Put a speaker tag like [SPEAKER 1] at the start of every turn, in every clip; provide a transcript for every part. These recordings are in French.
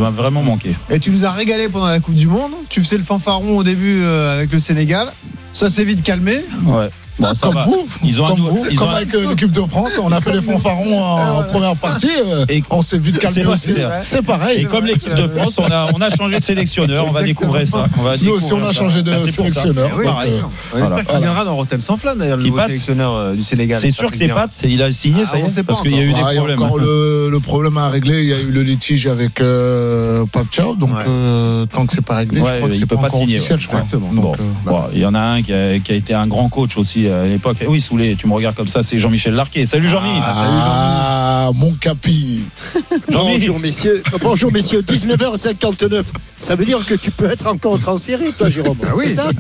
[SPEAKER 1] m'a vraiment manqué.
[SPEAKER 2] Et tu nous as régalé pendant la Coupe du Monde. Tu faisais le fanfaron au début avec le Sénégal. Ça s'est vite calmé.
[SPEAKER 1] Ouais. Bon, ça
[SPEAKER 3] comme
[SPEAKER 1] va.
[SPEAKER 3] vous,
[SPEAKER 1] Ils ont
[SPEAKER 3] avec l'équipe de France, on a fait les fanfarons en première partie, et on s'est vite calmé aussi. C'est pareil.
[SPEAKER 1] Et comme l'équipe de France, on a changé de sélectionneur. On va découvrir ça.
[SPEAKER 3] Nous aussi, on a changé de sélectionneur.
[SPEAKER 2] Oui, on espère qu'il viendra dans Rotem sans flamme, d'ailleurs, le nouveau sélectionneur du Sénégal.
[SPEAKER 1] C'est sûr que c'est Pat, il a signé, ça y est, parce qu'il y a eu des problèmes.
[SPEAKER 3] Il y a encore le problème à régler. Il y a eu le litige avec Pape Thiaw, donc tant que c'est pas réglé, je crois que c'est pas encore officiel.
[SPEAKER 2] Exactement.
[SPEAKER 1] Il y en a un qui a été un grand coach aussi à l'époque. Oui, Soulé, tu me regardes comme ça, c'est Jean-Michel Larquet. Salut Jean-Mi.
[SPEAKER 3] Mon capi.
[SPEAKER 4] Bonjour messieurs, 19h59. Ça veut dire que tu peux être encore transféré, toi, Jérôme.
[SPEAKER 2] Ah oui,
[SPEAKER 4] c'est ça.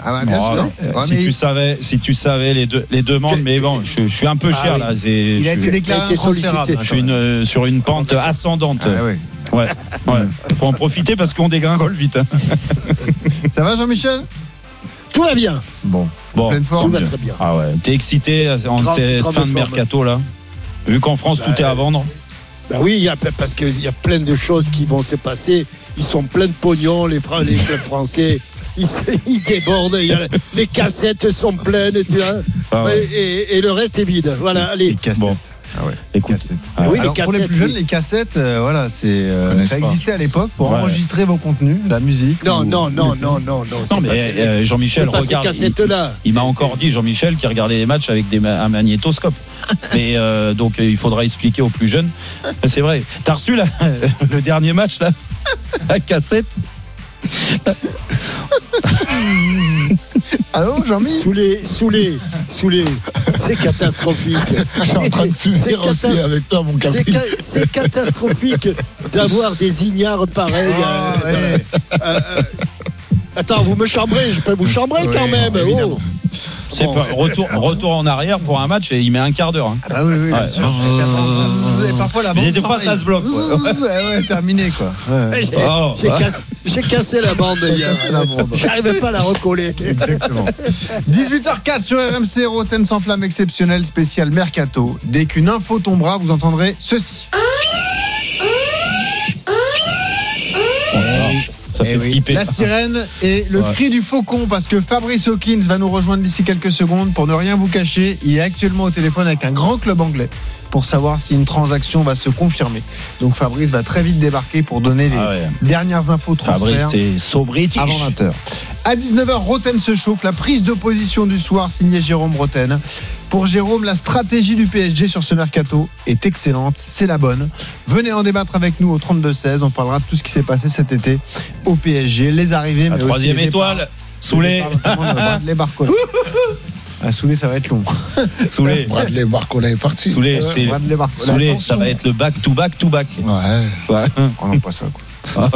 [SPEAKER 1] Si tu savais les demandes, mais bon, je suis un peu cher là.
[SPEAKER 2] Il a été déclaré intransférable.
[SPEAKER 1] Je suis sur une pente ascendante. Ouais. Faut en profiter parce qu'on dégringole vite.
[SPEAKER 2] Ça va, Jean-Michel?
[SPEAKER 4] Tout va bien.
[SPEAKER 2] Bon. Pleine forme.
[SPEAKER 4] Tout va très bien.
[SPEAKER 1] Ah ouais. T'es excité en cette fin de mercato là? Vu qu'en France tout est à vendre.
[SPEAKER 4] Oui, parce qu'il y a plein de choses qui vont se passer. Ils sont pleins de pognon, les clubs français. Ils débordent. Les cassettes sont pleines. Et le reste est vide. Voilà, allez.
[SPEAKER 2] Les cassettes.
[SPEAKER 1] Bon.
[SPEAKER 2] Ah ouais.
[SPEAKER 1] Écoute,
[SPEAKER 4] oui,
[SPEAKER 2] alors pour les plus jeunes, les cassettes, ça existait à l'époque pour enregistrer vos contenus, la musique.
[SPEAKER 4] Non.
[SPEAKER 1] Non, mais Jean-Michel, regarde. Il m'a encore dit, Jean-Michel, qui regardait les matchs avec un magnétoscope. Mais donc il faudra expliquer aux plus jeunes. C'est vrai. T'as reçu le dernier match là, la cassette.
[SPEAKER 2] Allô, Jean-Mi?
[SPEAKER 4] Soulé, c'est catastrophique.
[SPEAKER 3] Je suis en train de subir aussi avec toi, mon capi.
[SPEAKER 4] C'est catastrophique d'avoir des ignares pareils. Attends, vous me chambrez, je peux vous chambrer quand même.
[SPEAKER 1] C'est retour en arrière pour un match et il met un quart d'heure.
[SPEAKER 2] Ah bah oui, bien sûr. Parfois la bande.
[SPEAKER 1] Des fois ça se bloque.
[SPEAKER 2] Terminé quoi.
[SPEAKER 4] J'ai cassé la bande. J'arrivais pas à la recoller.
[SPEAKER 2] Exactement. 18h04 sur RMC, Roten sans flamme exceptionnel spécial Mercato. Dès qu'une info tombera, vous entendrez ceci.
[SPEAKER 1] Ça fait flipper.
[SPEAKER 2] La sirène et le cri du faucon, parce que Fabrice Hawkins va nous rejoindre d'ici quelques secondes. Pour ne rien vous cacher, il est actuellement au téléphone avec un grand club anglais pour savoir si une transaction va se confirmer. Donc Fabrice va très vite débarquer pour donner les dernières infos transferts.
[SPEAKER 1] Fabrice, c'est Sobriti.
[SPEAKER 2] Avant 20h. À 19h, Roten se chauffe. La prise de position du soir signée Jérôme Roten. Pour Jérôme, la stratégie du PSG sur ce mercato est excellente. C'est la bonne. Venez en débattre avec nous au 32-16. On parlera de tout ce qui s'est passé cet été au PSG. Les arrivées, mais aussi
[SPEAKER 1] troisième étoile. Soulé.
[SPEAKER 2] Les Barcola. Soulé, ça va être long.
[SPEAKER 1] Soulé.
[SPEAKER 3] Bradley Barcola est parti.
[SPEAKER 1] Soulé, ça va être le back to back to back.
[SPEAKER 3] Ouais. On n'aime pas ça, quoi.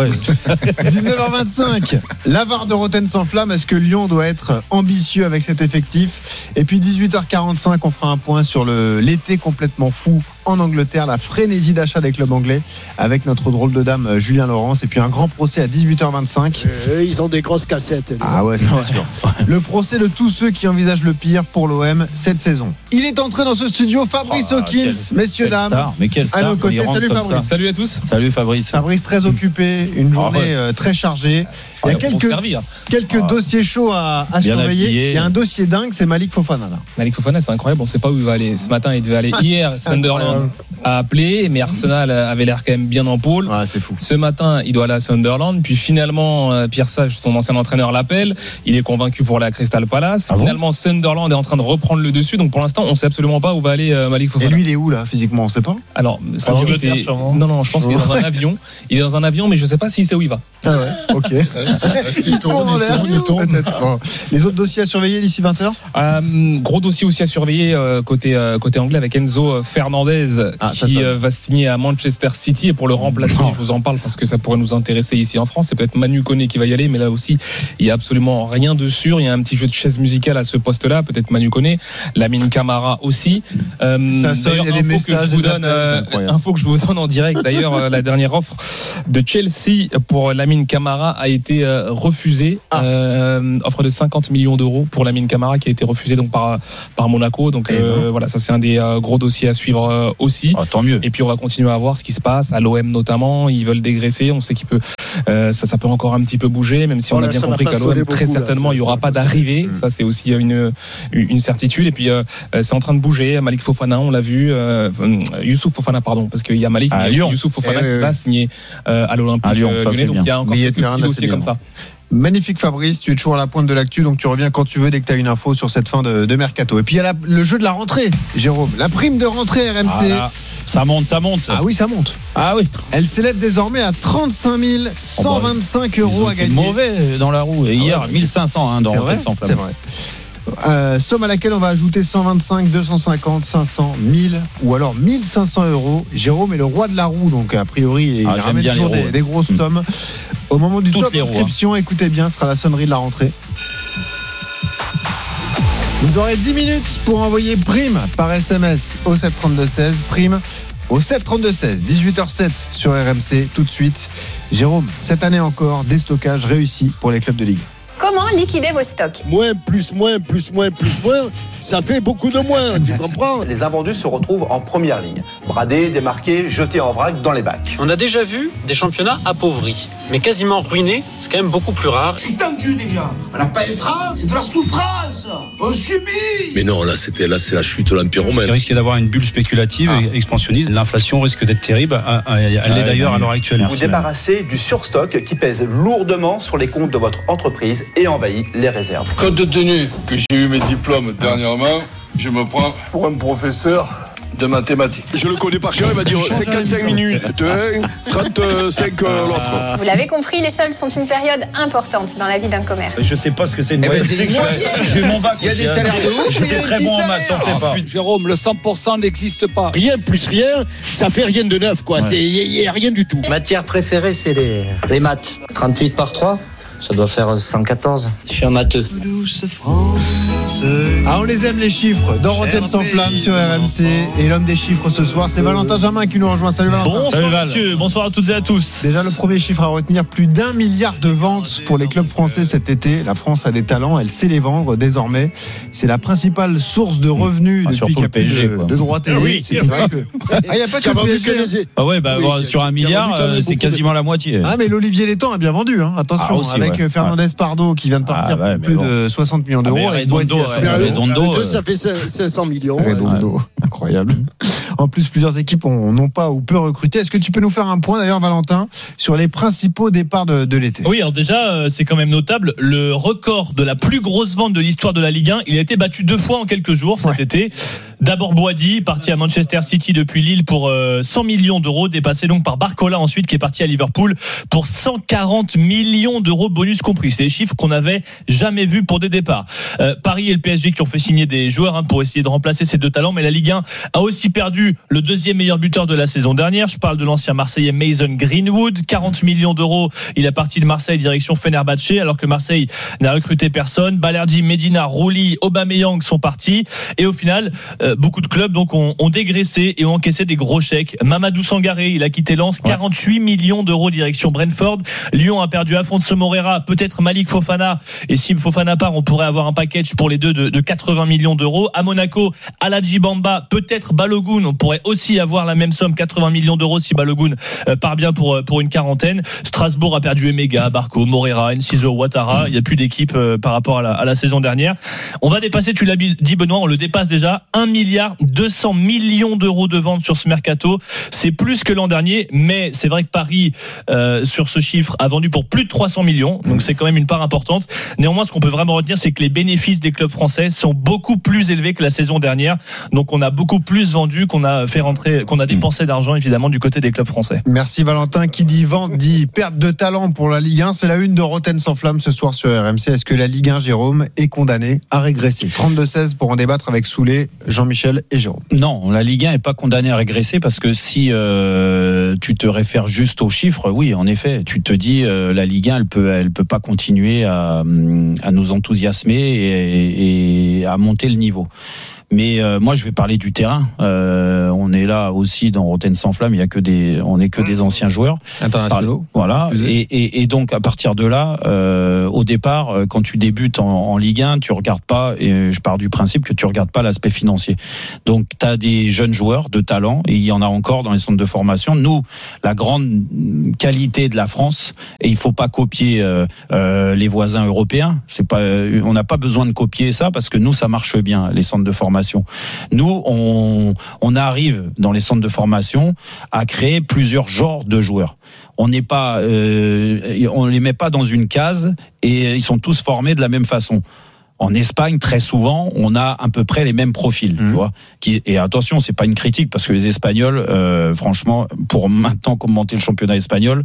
[SPEAKER 2] 19h25, l'avare de Roten sans flamme. Est-ce que Lyon doit être ambitieux avec cet effectif? Et puis 18h45, on fera un point sur l'été complètement fou en Angleterre, la frénésie d'achat des clubs anglais avec notre drôle de dame Julien Laurence. Et puis un grand procès à 18h25.
[SPEAKER 4] Ils ont des grosses cassettes.
[SPEAKER 2] Ah ouais, c'est sûr. Le procès de tous ceux qui envisagent le pire pour l'OM cette saison. Il est entré dans ce studio, Fabrice Hawkins, messieurs, dames.
[SPEAKER 1] Mais quel star,
[SPEAKER 2] à nos côtés. Salut Fabrice.
[SPEAKER 5] Salut à tous.
[SPEAKER 1] Salut Fabrice.
[SPEAKER 2] Fabrice très occupé, une journée très chargée. Il y a quelques dossiers chauds à surveiller. Il y a un dossier dingue, c'est Malik Fofana là.
[SPEAKER 5] Malik Fofana, c'est incroyable, on ne sait pas où il va aller. Ce matin, il devait aller hier. Sunderland a appelé, mais Arsenal avait l'air quand même bien en pôle.
[SPEAKER 2] C'est fou.
[SPEAKER 5] Ce matin, il doit aller à Sunderland, puis finalement, Pierre Sage, son ancien entraîneur, l'appelle. Il est convaincu pour la Crystal Palace. Finalement, Sunderland est en train de reprendre le dessus, donc pour l'instant, on ne sait absolument pas où va aller Malik Fofana.
[SPEAKER 2] Et lui, il est où là, physiquement, on ne sait pas.
[SPEAKER 5] Alors, non, je pense qu'il est dans un avion. Il est dans un avion, mais je ne sais pas s'il sait où il va.
[SPEAKER 2] Ah ouais, ok. Il tourne. Bon. Les autres dossiers à surveiller d'ici 20h.
[SPEAKER 5] Gros dossier aussi à surveiller côté anglais avec Enzo Fernandez qui va signer à Manchester City. Et pour le remplacer, je vous en parle parce que ça pourrait nous intéresser ici en France. C'est peut-être Manu Koné qui va y aller, mais là aussi il n'y a absolument rien de sûr. Il y a un petit jeu de chaise musicale à ce poste-là. Peut-être Manu Koné, Lamine Camara aussi.
[SPEAKER 2] Ça sonne, il y a des messages,
[SPEAKER 5] info que je vous donne en direct. D'ailleurs, la dernière offre de Chelsea pour Lamine Camara a été refusée. Offre de 50 millions d'euros pour Lamine Camara qui a été refusée donc par Monaco. Donc voilà, ça c'est un des gros dossiers à suivre aussi.
[SPEAKER 1] Tant mieux.
[SPEAKER 5] Et puis on va continuer à voir ce qui se passe à l'OM notamment. Ils veulent dégraisser. On sait qu'il peut ça peut encore un petit peu bouger, même si on a bien compris qu'à l'OM très certainement il n'y aura pas d'arrivée. Ça c'est aussi une certitude. Et puis c'est en train de bouger. Malik Fofana, on l'a vu, Youssouf Fofana, pardon, parce qu'il y a Malik, mais il y a Youssouf Fofana qui va signer à l'Olympique Lyonnais. Donc il y a encore quelques petits dossiers comme ça.
[SPEAKER 2] Magnifique Fabrice, tu es toujours à la pointe de l'actu, donc tu reviens quand tu veux dès que tu as une info sur cette fin de mercato. Et puis il y a le jeu de la rentrée, Jérôme, la prime de rentrée RMC.
[SPEAKER 1] Ça monte.
[SPEAKER 2] Ah oui, ça monte.
[SPEAKER 1] Ah oui.
[SPEAKER 2] Elle s'élève désormais à 35 125 euros à gagner.
[SPEAKER 1] Mauvais dans la roue. Et hier, 1500 dans Rotten sans flamme.
[SPEAKER 2] C'est vrai. Somme à laquelle on va ajouter 125, 250, 500, 1000 ou alors 1500 euros. Jérôme est le roi de la roue, donc a priori il ramène toujours des grosses sommes. Au moment du top inscription, écoutez bien, ce sera la sonnerie de la rentrée. Vous aurez 10 minutes pour envoyer prime par SMS au 732-16, prime au 732-16, 18h07 sur RMC, tout de suite. Jérôme, cette année encore, déstockage réussi pour les clubs de Ligue.
[SPEAKER 6] Comment liquider vos stocks ?
[SPEAKER 4] Moins, ça fait beaucoup de moins, tu comprends ?
[SPEAKER 7] Les invendus se retrouvent en première ligne, bradés, démarqués, jetés en vrac dans les bacs.
[SPEAKER 8] On a déjà vu des championnats appauvris, mais quasiment ruinés, c'est quand même beaucoup plus rare.
[SPEAKER 9] Je suis tendu déjà, on n'a pas les freins, c'est de la souffrance, on subit.
[SPEAKER 10] Mais non, là c'est la chute de l'Empire romain.
[SPEAKER 11] Il risque d'avoir une bulle spéculative et expansionniste. L'inflation risque d'être terrible, elle l'est d'ailleurs à l'heure actuelle.
[SPEAKER 7] Vous débarrassez du surstock qui pèse lourdement sur les comptes de votre entreprise et envahit les réserves.
[SPEAKER 10] Compte tenu que j'ai eu mes diplômes dernièrement, je me prends pour un professeur de mathématiques.
[SPEAKER 12] Je le connais par cœur, il va dire 55 minutes, 35 l'autre.
[SPEAKER 6] Vous l'avez compris, les soldes sont une période importante dans la vie d'un commerce.
[SPEAKER 1] Je sais pas ce que c'est une moyenne. J'ai mon bac.
[SPEAKER 13] Il y a des salaires de ouf.
[SPEAKER 1] J'étais très bon en maths, t'en fais pas.
[SPEAKER 4] Jérôme, le 100% n'existe pas. Rien plus rien, ça fait rien de neuf, quoi. Il y a rien du tout.
[SPEAKER 14] Matière préférée, c'est les maths. 38 par 3. Ça doit faire 114. Je suis un matheux.
[SPEAKER 2] Ah, on les aime les chiffres. Dans Rotten sans flamme sur RMC. Et l'homme des chiffres ce soir, c'est Valentin Germain qui nous rejoint. Salut Valentin.
[SPEAKER 15] Bonsoir monsieur, bonsoir à toutes et à tous.
[SPEAKER 2] Déjà le premier chiffre à retenir, plus d'1 milliard de ventes pour les clubs français cet été. La France a des talents, elle sait les vendre désormais. C'est la principale source de revenus depuis qu'il y a
[SPEAKER 1] PSG,
[SPEAKER 2] de droit télé.
[SPEAKER 15] Oui.
[SPEAKER 2] C'est vrai que... il n'y a pas que le PSG.
[SPEAKER 1] Ah ouais, sur 1 milliard, c'est quasiment la moitié.
[SPEAKER 2] Ah mais l'Olivier Létang a bien vendu, hein. Attention, avec Fernandez Pardo qui vient de partir pour plus de 60 millions d'euros.
[SPEAKER 4] Redondo, ça fait 500 millions.
[SPEAKER 2] Redondo, incroyable. En plus, plusieurs équipes n'ont pas ou peu recruté. Est-ce que tu peux nous faire un point d'ailleurs, Valentin, sur les principaux départs de l'été ?
[SPEAKER 15] Oui, alors déjà, c'est quand même notable. Le record de la plus grosse vente de l'histoire de la Ligue 1, il a été battu 2 fois en quelques jours cet été. D'abord Boadi, parti à Manchester City depuis Lille pour 100 millions d'euros, dépassé donc par Barcola ensuite, qui est parti à Liverpool pour 140 millions d'euros bonus compris. C'est des chiffres qu'on n'avait jamais vus pour des départs. Paris et le PSG qui ont fait signer des joueurs pour essayer de remplacer ces deux talents, mais la Ligue 1 a aussi perdu le deuxième meilleur buteur de la saison dernière. Je parle de l'ancien Marseillais Mason Greenwood, 40 millions d'euros. Il est parti de Marseille direction Fenerbahçe, alors que Marseille n'a recruté personne. Balerdi, Medina, Rouli, Aubameyang sont partis. Et au final, beaucoup de clubs donc ont dégraissé et ont encaissé des gros chèques. Mamadou Sangaré, il a quitté Lens, 48 millions d'euros direction Brentford. Lyon a perdu Afonso Moreira, peut-être Malik Fofana. Et si Fofana part, on pourrait avoir un package pour les deux de 80 millions d'euros. À Monaco, Aladji Bamba, peut-être Balogun. On pourrait aussi avoir la même somme, 80 millions d'euros si Balogun part bien pour une quarantaine. Strasbourg a perdu Emega, Barco, Moreira, Enciso, Ouattara. Il n'y a plus d'équipe par rapport à la saison dernière. On va dépasser, tu l'as dit Benoît, on le dépasse déjà, 1 milliard 200 millions d'euros de ventes sur ce mercato. C'est plus que l'an dernier, mais c'est vrai que Paris, sur ce chiffre, a vendu pour plus de 300 millions. Donc c'est quand même une part importante. Néanmoins, ce qu'on peut vraiment retenir, c'est que les bénéfices des clubs français sont beaucoup plus élevés que la saison dernière. Donc on a beaucoup plus vendu qu'on a fait rentrer, qu'on a dépensé d'argent évidemment du côté des clubs français.
[SPEAKER 2] Merci Valentin. Qui dit vente dit perte de talent pour la Ligue 1. C'est la une de Rotten sans flamme ce soir sur RMC. Est-ce que la Ligue 1, Jérôme, est condamnée à régresser ? 32-16 pour en débattre avec Soulet, Jean-Michel et Jérôme.
[SPEAKER 1] Non, la Ligue 1 n'est pas condamnée à régresser parce que si tu te réfères juste aux chiffres, oui, en effet, tu te dis la Ligue 1, elle peut pas continuer à nous enthousiasmer et à monter le niveau. Mais moi, je vais parler du terrain. On est là aussi dans Rotten sans flamme. Il y a que on n'est que des anciens joueurs
[SPEAKER 2] internationaux.
[SPEAKER 1] Voilà. Et donc à partir de là, au départ, quand tu débutes en Ligue 1, tu regardes pas. Et je pars du principe que tu regardes pas l'aspect financier. Donc tu as des jeunes joueurs de talent et il y en a encore dans les centres de formation. Nous, la grande qualité de la France, et il faut pas copier les voisins européens. On n'a pas besoin de copier ça parce que nous, ça marche bien les centres de formation. Nous, on arrive dans les centres de formation à créer plusieurs genres de joueurs. On n'est pas, on les met pas dans une case et ils sont tous formés de la même façon. En Espagne, très souvent, on a à peu près les mêmes profils, tu vois. Et attention, c'est pas une critique parce que les Espagnols, franchement, pour maintenant commenter le championnat espagnol,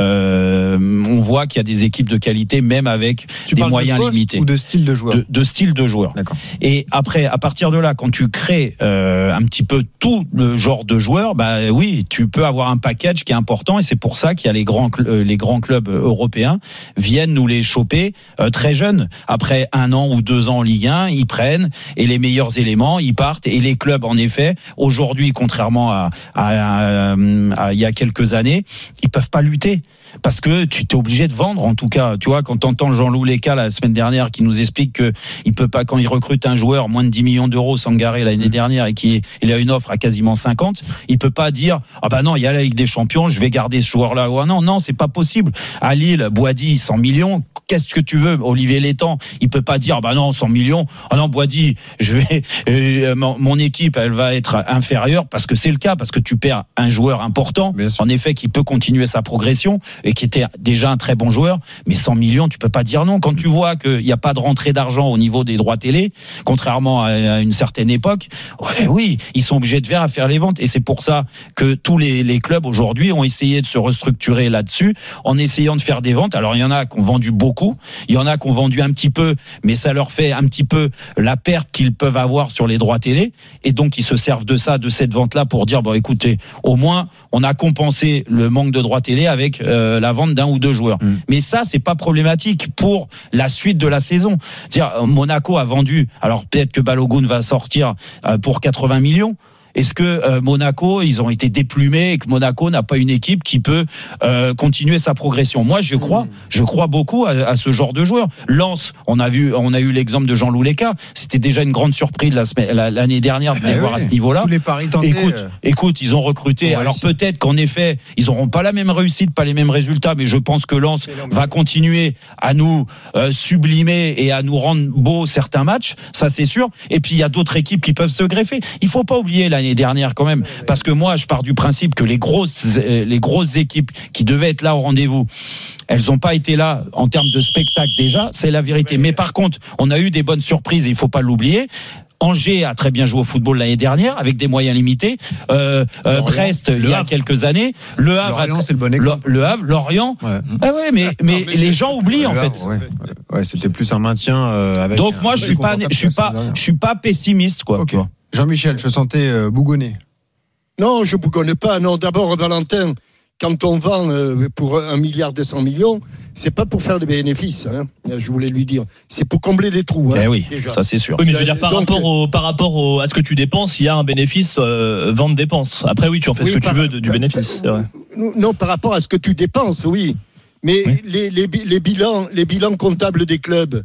[SPEAKER 1] on voit qu'il y a des équipes de qualité, même avec des moyens limités.
[SPEAKER 2] Ou de style de joueur.
[SPEAKER 1] De style de joueur.
[SPEAKER 2] D'accord.
[SPEAKER 1] Et après, à partir de là, quand tu crées un petit peu tout le genre de joueurs, bah oui, tu peux avoir un package qui est important. Et c'est pour ça qu'il y a les grands clubs européens viennent nous les choper très jeunes. Après 1 an ou 2 ans en Ligue 1, ils prennent et les meilleurs éléments, ils partent et les clubs, en effet, aujourd'hui, contrairement à il y a quelques années, ils peuvent pas lutter. Parce que tu t'es obligé de vendre, en tout cas. Tu vois, quand t'entends Jean-Loup Léca la semaine dernière qui nous explique que il peut pas, quand il recrute un joueur moins de 10 millions d'euros, Sangaré l'année dernière, et il a une offre à quasiment 50, il peut pas dire, ah bah non, il y a la Ligue des Champions, je vais garder ce joueur-là. Oh non, c'est pas possible. À Lille, Boady, 100 millions. Qu'est-ce que tu veux? Olivier Létang, il peut pas dire, bah non, 100 millions. Ah non, Boady, mon équipe, elle va être inférieure parce que c'est le cas, parce que tu perds un joueur important. En effet, qui peut continuer sa progression et qui était déjà un très bon joueur, mais 100 millions, tu peux pas dire non. Quand tu vois qu'il n'y a pas de rentrée d'argent au niveau des droits télé, contrairement à une certaine époque, oui, ils sont obligés de faire les ventes. Et c'est pour ça que tous les clubs aujourd'hui ont essayé de se restructurer là-dessus, en essayant de faire des ventes. Alors il y en a qui ont vendu beaucoup, il y en a qui ont vendu un petit peu, mais ça leur fait un petit peu la perte qu'ils peuvent avoir sur les droits télé. Et donc ils se servent de cette vente-là pour dire, bon écoutez, au moins on a compensé le manque de droits télé avec la vente d'un ou deux joueurs. Mais ça, c'est pas problématique pour la suite de la saison. C'est-à-dire, Monaco a vendu, alors peut-être que Balogun va sortir pour 80 millions. Est-ce que Monaco, ils ont été déplumés et que Monaco n'a pas une équipe qui peut continuer sa progression? Moi, je crois beaucoup à ce genre de joueurs. Lens, on a eu l'exemple de Jean-Loup Léca. C'était déjà une grande surprise l'année dernière de les voir à ce niveau-là.
[SPEAKER 2] Tous les paris tentés.
[SPEAKER 1] Écoute, ils ont recruté. Alors peut-être qu'en effet, ils n'auront pas la même réussite, pas les mêmes résultats, mais je pense que Lens va continuer à nous sublimer et à nous rendre beaux certains matchs. Ça, c'est sûr. Et puis il y a d'autres équipes qui peuvent se greffer. Il faut pas oublier l'année dernière quand même, parce que moi je pars du principe que les grosses équipes qui devaient être là au rendez-vous, elles n'ont pas été là en termes de spectacle déjà, c'est la vérité. Mais par contre, on a eu des bonnes surprises, il faut pas l'oublier. Angers a très bien joué au football l'année dernière avec des moyens limités. Brest, il y a quelques années. Le Havre,
[SPEAKER 2] Lorient, c'est le bon exemple.
[SPEAKER 1] Le Havre, Lorient. Ouais. Ah ouais, mais les gens oublient en fait.
[SPEAKER 2] Ouais, c'était plus un maintien avec.
[SPEAKER 1] Donc moi, je suis pas pessimiste quoi.
[SPEAKER 2] Okay. Jean-Michel, je sentais bougonner.
[SPEAKER 4] Non, je bougonne pas. Non, d'abord, Valentin, quand on vend pour 1,2 milliard, c'est pas pour faire des bénéfices, hein, je voulais lui dire. C'est pour combler des trous. Hein,
[SPEAKER 1] oui,
[SPEAKER 4] déjà.
[SPEAKER 1] Ça c'est sûr.
[SPEAKER 15] Oui, mais je veux dire, par rapport à ce que tu dépenses, il y a un bénéfice vente-dépense. Après, oui, tu en fais ce que tu veux du bénéfice. C'est vrai.
[SPEAKER 4] Non, par rapport à ce que tu dépenses, oui. Mais oui. Les bilans comptables des clubs,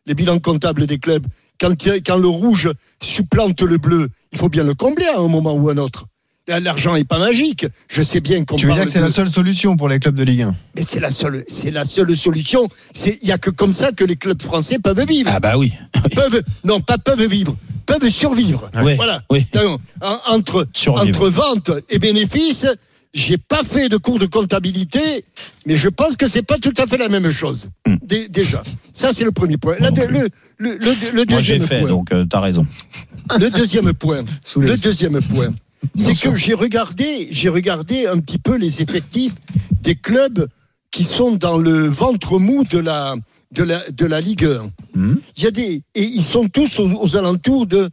[SPEAKER 4] quand le rouge supplante le bleu, il faut bien le combler à un moment ou à un autre. L'argent n'est pas magique. Je sais bien qu'on
[SPEAKER 2] Tu veux dire que c'est la seule solution pour les clubs de Ligue 1?
[SPEAKER 4] Mais c'est la seule solution. Il n'y a que comme ça que les clubs français peuvent vivre.
[SPEAKER 1] Ah bah oui.
[SPEAKER 4] Peuvent vivre. Peuvent survivre.
[SPEAKER 1] Oui.
[SPEAKER 4] Voilà.
[SPEAKER 1] Oui.
[SPEAKER 4] Donc, entre vente et bénéfices, j'ai pas fait de cours de comptabilité, mais je pense que c'est pas tout à fait la même chose. Déjà. Ça, c'est le premier point. Le deuxième
[SPEAKER 1] Moi, j'ai fait,
[SPEAKER 4] point.
[SPEAKER 1] donc t'as raison.
[SPEAKER 4] Le deuxième point. C'est que j'ai regardé un petit peu les effectifs des clubs qui sont dans le ventre mou de la Ligue 1. Et ils sont tous aux alentours de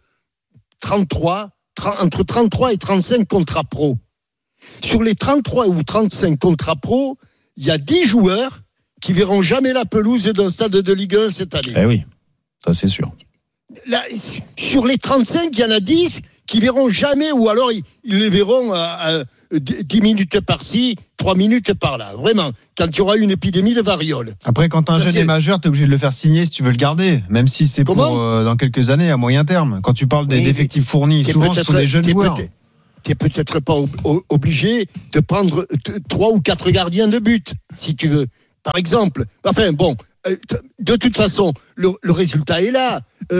[SPEAKER 4] entre 33 et 35 contrats pro. Sur les 33 ou 35 contrats pro, il y a 10 joueurs qui verront jamais la pelouse d'un stade de Ligue 1 cette année.
[SPEAKER 1] Eh oui, ça c'est sûr.
[SPEAKER 4] Là, sur les 35, il y en a 10 qui verront jamais, ou alors ils les verront à 10 minutes par-ci, 3 minutes par-là. Vraiment, quand il y aura une épidémie de variole.
[SPEAKER 2] Après, quand un jeune est majeur, tu es obligé de le faire signer si tu veux le garder, même si c'est pour dans quelques années, à moyen terme. Quand tu parles des effectifs fournis, souvent ce sont des jeunes joueurs.
[SPEAKER 4] Tu n'es peut-être pas obligé de prendre 3 ou 4 gardiens de but, si tu veux. Par exemple. Enfin, bon, de toute façon, le résultat est là.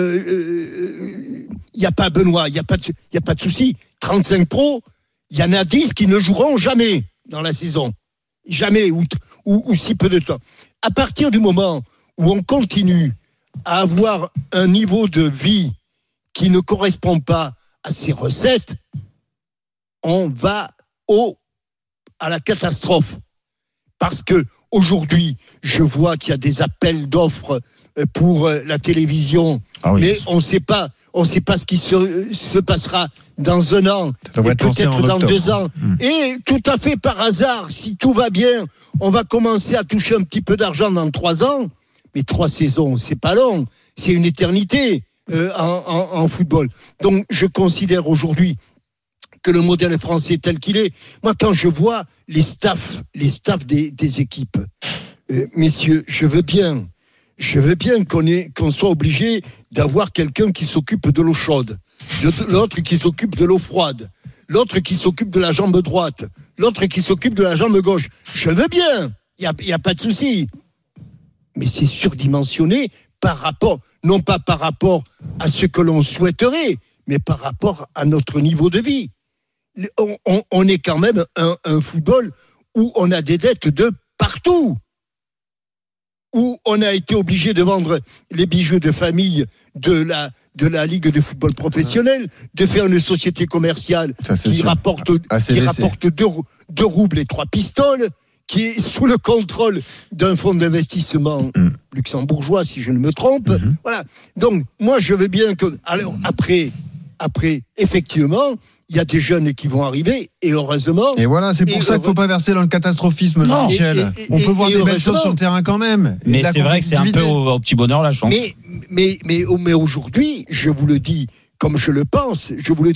[SPEAKER 4] Il n'y a pas, Benoît, il n'y a pas de souci. 35 pros, il y en a 10 qui ne joueront jamais dans la saison. Jamais, ou si peu de temps. À partir du moment où on continue à avoir un niveau de vie qui ne correspond pas à ses recettes, on va à la catastrophe. Parce que aujourd'hui, je vois qu'il y a des appels d'offres pour la télévision, mais on ne sait pas ce qui se passera dans un an, et peut-être dans 2 ans. Et tout à fait par hasard, si tout va bien, on va commencer à toucher un petit peu d'argent dans 3 ans. Mais 3 saisons, c'est pas long, c'est une éternité en football. Donc, je considère aujourd'hui que le modèle français tel qu'il est, moi quand je vois les staffs des équipes, messieurs, je veux bien qu'on soit obligé d'avoir quelqu'un qui s'occupe de l'eau chaude, l'autre qui s'occupe de l'eau froide, l'autre qui s'occupe de la jambe droite, l'autre qui s'occupe de la jambe gauche. Je veux bien, il y a pas de souci. Mais c'est surdimensionné non pas par rapport à ce que l'on souhaiterait, mais par rapport à notre niveau de vie. On est quand même un football où on a des dettes de partout, où on a été obligé de vendre les bijoux de famille de la Ligue de football professionnel, de faire une société commerciale qui rapporte 2 roubles et 3 pistoles, qui est sous le contrôle d'un fonds d'investissement luxembourgeois, si je ne me trompe. Voilà. Donc, moi, je veux bien que... Alors, après, effectivement... Il y a des jeunes qui vont arriver, et heureusement.
[SPEAKER 2] Et voilà, c'est pour ça qu'il ne faut pas verser dans le catastrophisme, Jean-Michel. On peut voir des belles choses sur le terrain quand même.
[SPEAKER 1] Mais c'est vrai que c'est un peu au petit bonheur la chance.
[SPEAKER 4] Mais aujourd'hui, je vous le dis comme je le pense,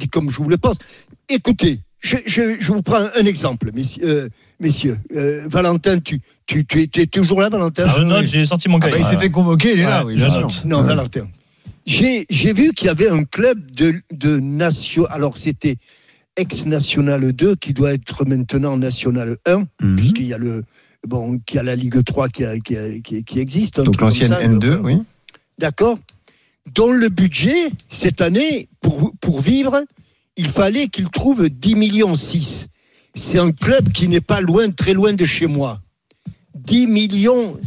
[SPEAKER 4] Écoutez, je vous prends un exemple, messieurs. Valentin, tu es toujours là, Valentin?
[SPEAKER 15] Je note, j'ai sorti mon cahier.
[SPEAKER 2] Il s'est fait convoquer, il est là.
[SPEAKER 4] Oui, je note. Non, Valentin. J'ai vu qu'il y avait un club de nation. Alors, c'était ex-National 2 qui doit être maintenant National 1, puisqu'il y a qu'il y a la Ligue 3 qui existe.
[SPEAKER 2] Donc l'ancienne N2, oui.
[SPEAKER 4] D'accord. Dont le budget, cette année, pour vivre, il fallait qu'il trouve 10,6 millions. C'est un club qui n'est pas très loin de chez moi. 10 millions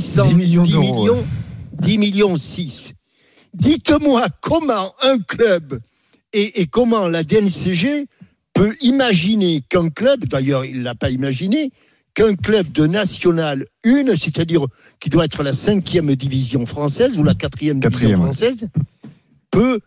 [SPEAKER 4] 6. Dites-moi comment un club et comment la DNCG peut imaginer qu'un club, d'ailleurs il ne l'a pas imaginé, qu'un club de National 1, c'est-à-dire qui doit être la 5e division française ou la 4e division française, peut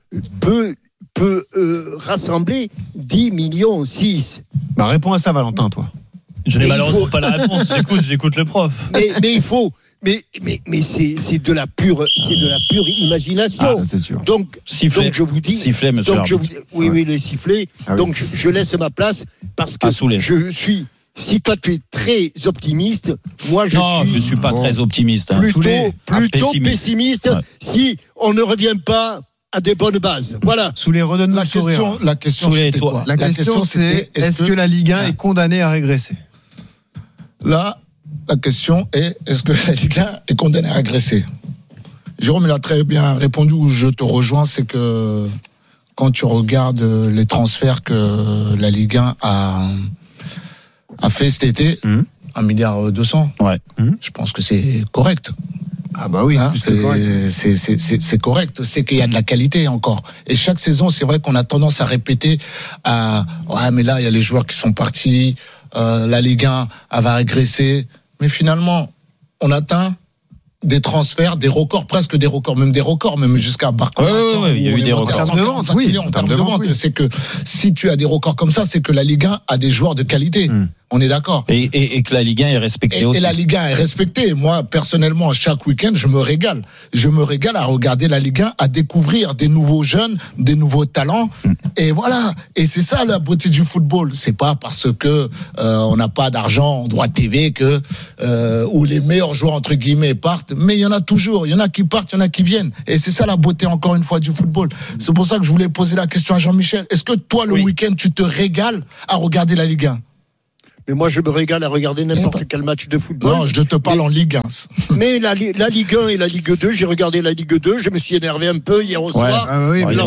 [SPEAKER 4] rassembler 10,6 millions.
[SPEAKER 2] Réponds à ça, Valentin, toi.
[SPEAKER 15] Je n'ai malheureusement pas la réponse. J'écoute le prof.
[SPEAKER 4] Mais il faut. Mais c'est de la pure imagination.
[SPEAKER 2] C'est sûr.
[SPEAKER 4] Donc je vous dis.
[SPEAKER 1] Sifflet, monsieur.
[SPEAKER 4] Oui, les sifflets. Donc je laisse ma place parce que je suis. Si toi tu es très optimiste, moi
[SPEAKER 1] je suis pas très optimiste.
[SPEAKER 4] Plutôt pessimiste. Ouais. Si on ne revient pas à des bonnes bases. Voilà.
[SPEAKER 2] Sous les redonnements de sourire.
[SPEAKER 3] La question c'était quoi?
[SPEAKER 2] La question c'est est-ce que la Ligue 1 est condamnée à régresser?
[SPEAKER 3] Là, la question est est-ce que la Ligue 1 est condamnée à régresser? Jérôme, il a très bien répondu, où je te rejoins, c'est que quand tu regardes les transferts que la Ligue 1 a fait cet été, 1,2 milliard.
[SPEAKER 1] Ouais.
[SPEAKER 3] Je pense que c'est correct.
[SPEAKER 2] Ah bah oui,
[SPEAKER 3] c'est correct. C'est qu'il y a de la qualité encore. Et chaque saison, c'est vrai qu'on a tendance à répéter mais là, il y a les joueurs qui sont partis, la Ligue 1 va régresser. Mais finalement, on atteint des transferts, des records, presque des records, même jusqu'à Barcola.
[SPEAKER 1] Oui, il y a eu des records.
[SPEAKER 3] En termes de vente, oui. En termes de vente, c'est que si tu as des records comme ça, c'est que la Ligue 1 a des joueurs de qualité. On est d'accord.
[SPEAKER 1] Et que la Ligue 1 est respectée aussi.
[SPEAKER 3] Et la Ligue 1 est respectée. Moi, personnellement, chaque week-end, je me régale. Je me régale à regarder la Ligue 1, à découvrir des nouveaux jeunes, des nouveaux talents. Et voilà. Et c'est ça la beauté du football. C'est pas parce que on n'a pas d'argent en droit TV que où les meilleurs joueurs entre guillemets partent. Mais il y en a toujours. Il y en a qui partent, il y en a qui viennent. Et c'est ça la beauté encore une fois du football. C'est pour ça que je voulais poser la question à Jean-Michel. Est-ce que toi, le week-end, tu te régales à regarder la Ligue 1?
[SPEAKER 4] Mais moi, je me régale à regarder n'importe quel match de football.
[SPEAKER 3] Non, je te parle en Ligue 1.
[SPEAKER 4] Mais la Ligue 1 et la Ligue 2, j'ai regardé la Ligue 2, je me suis énervé un peu hier au soir.
[SPEAKER 2] Ah oui, mais
[SPEAKER 3] bon,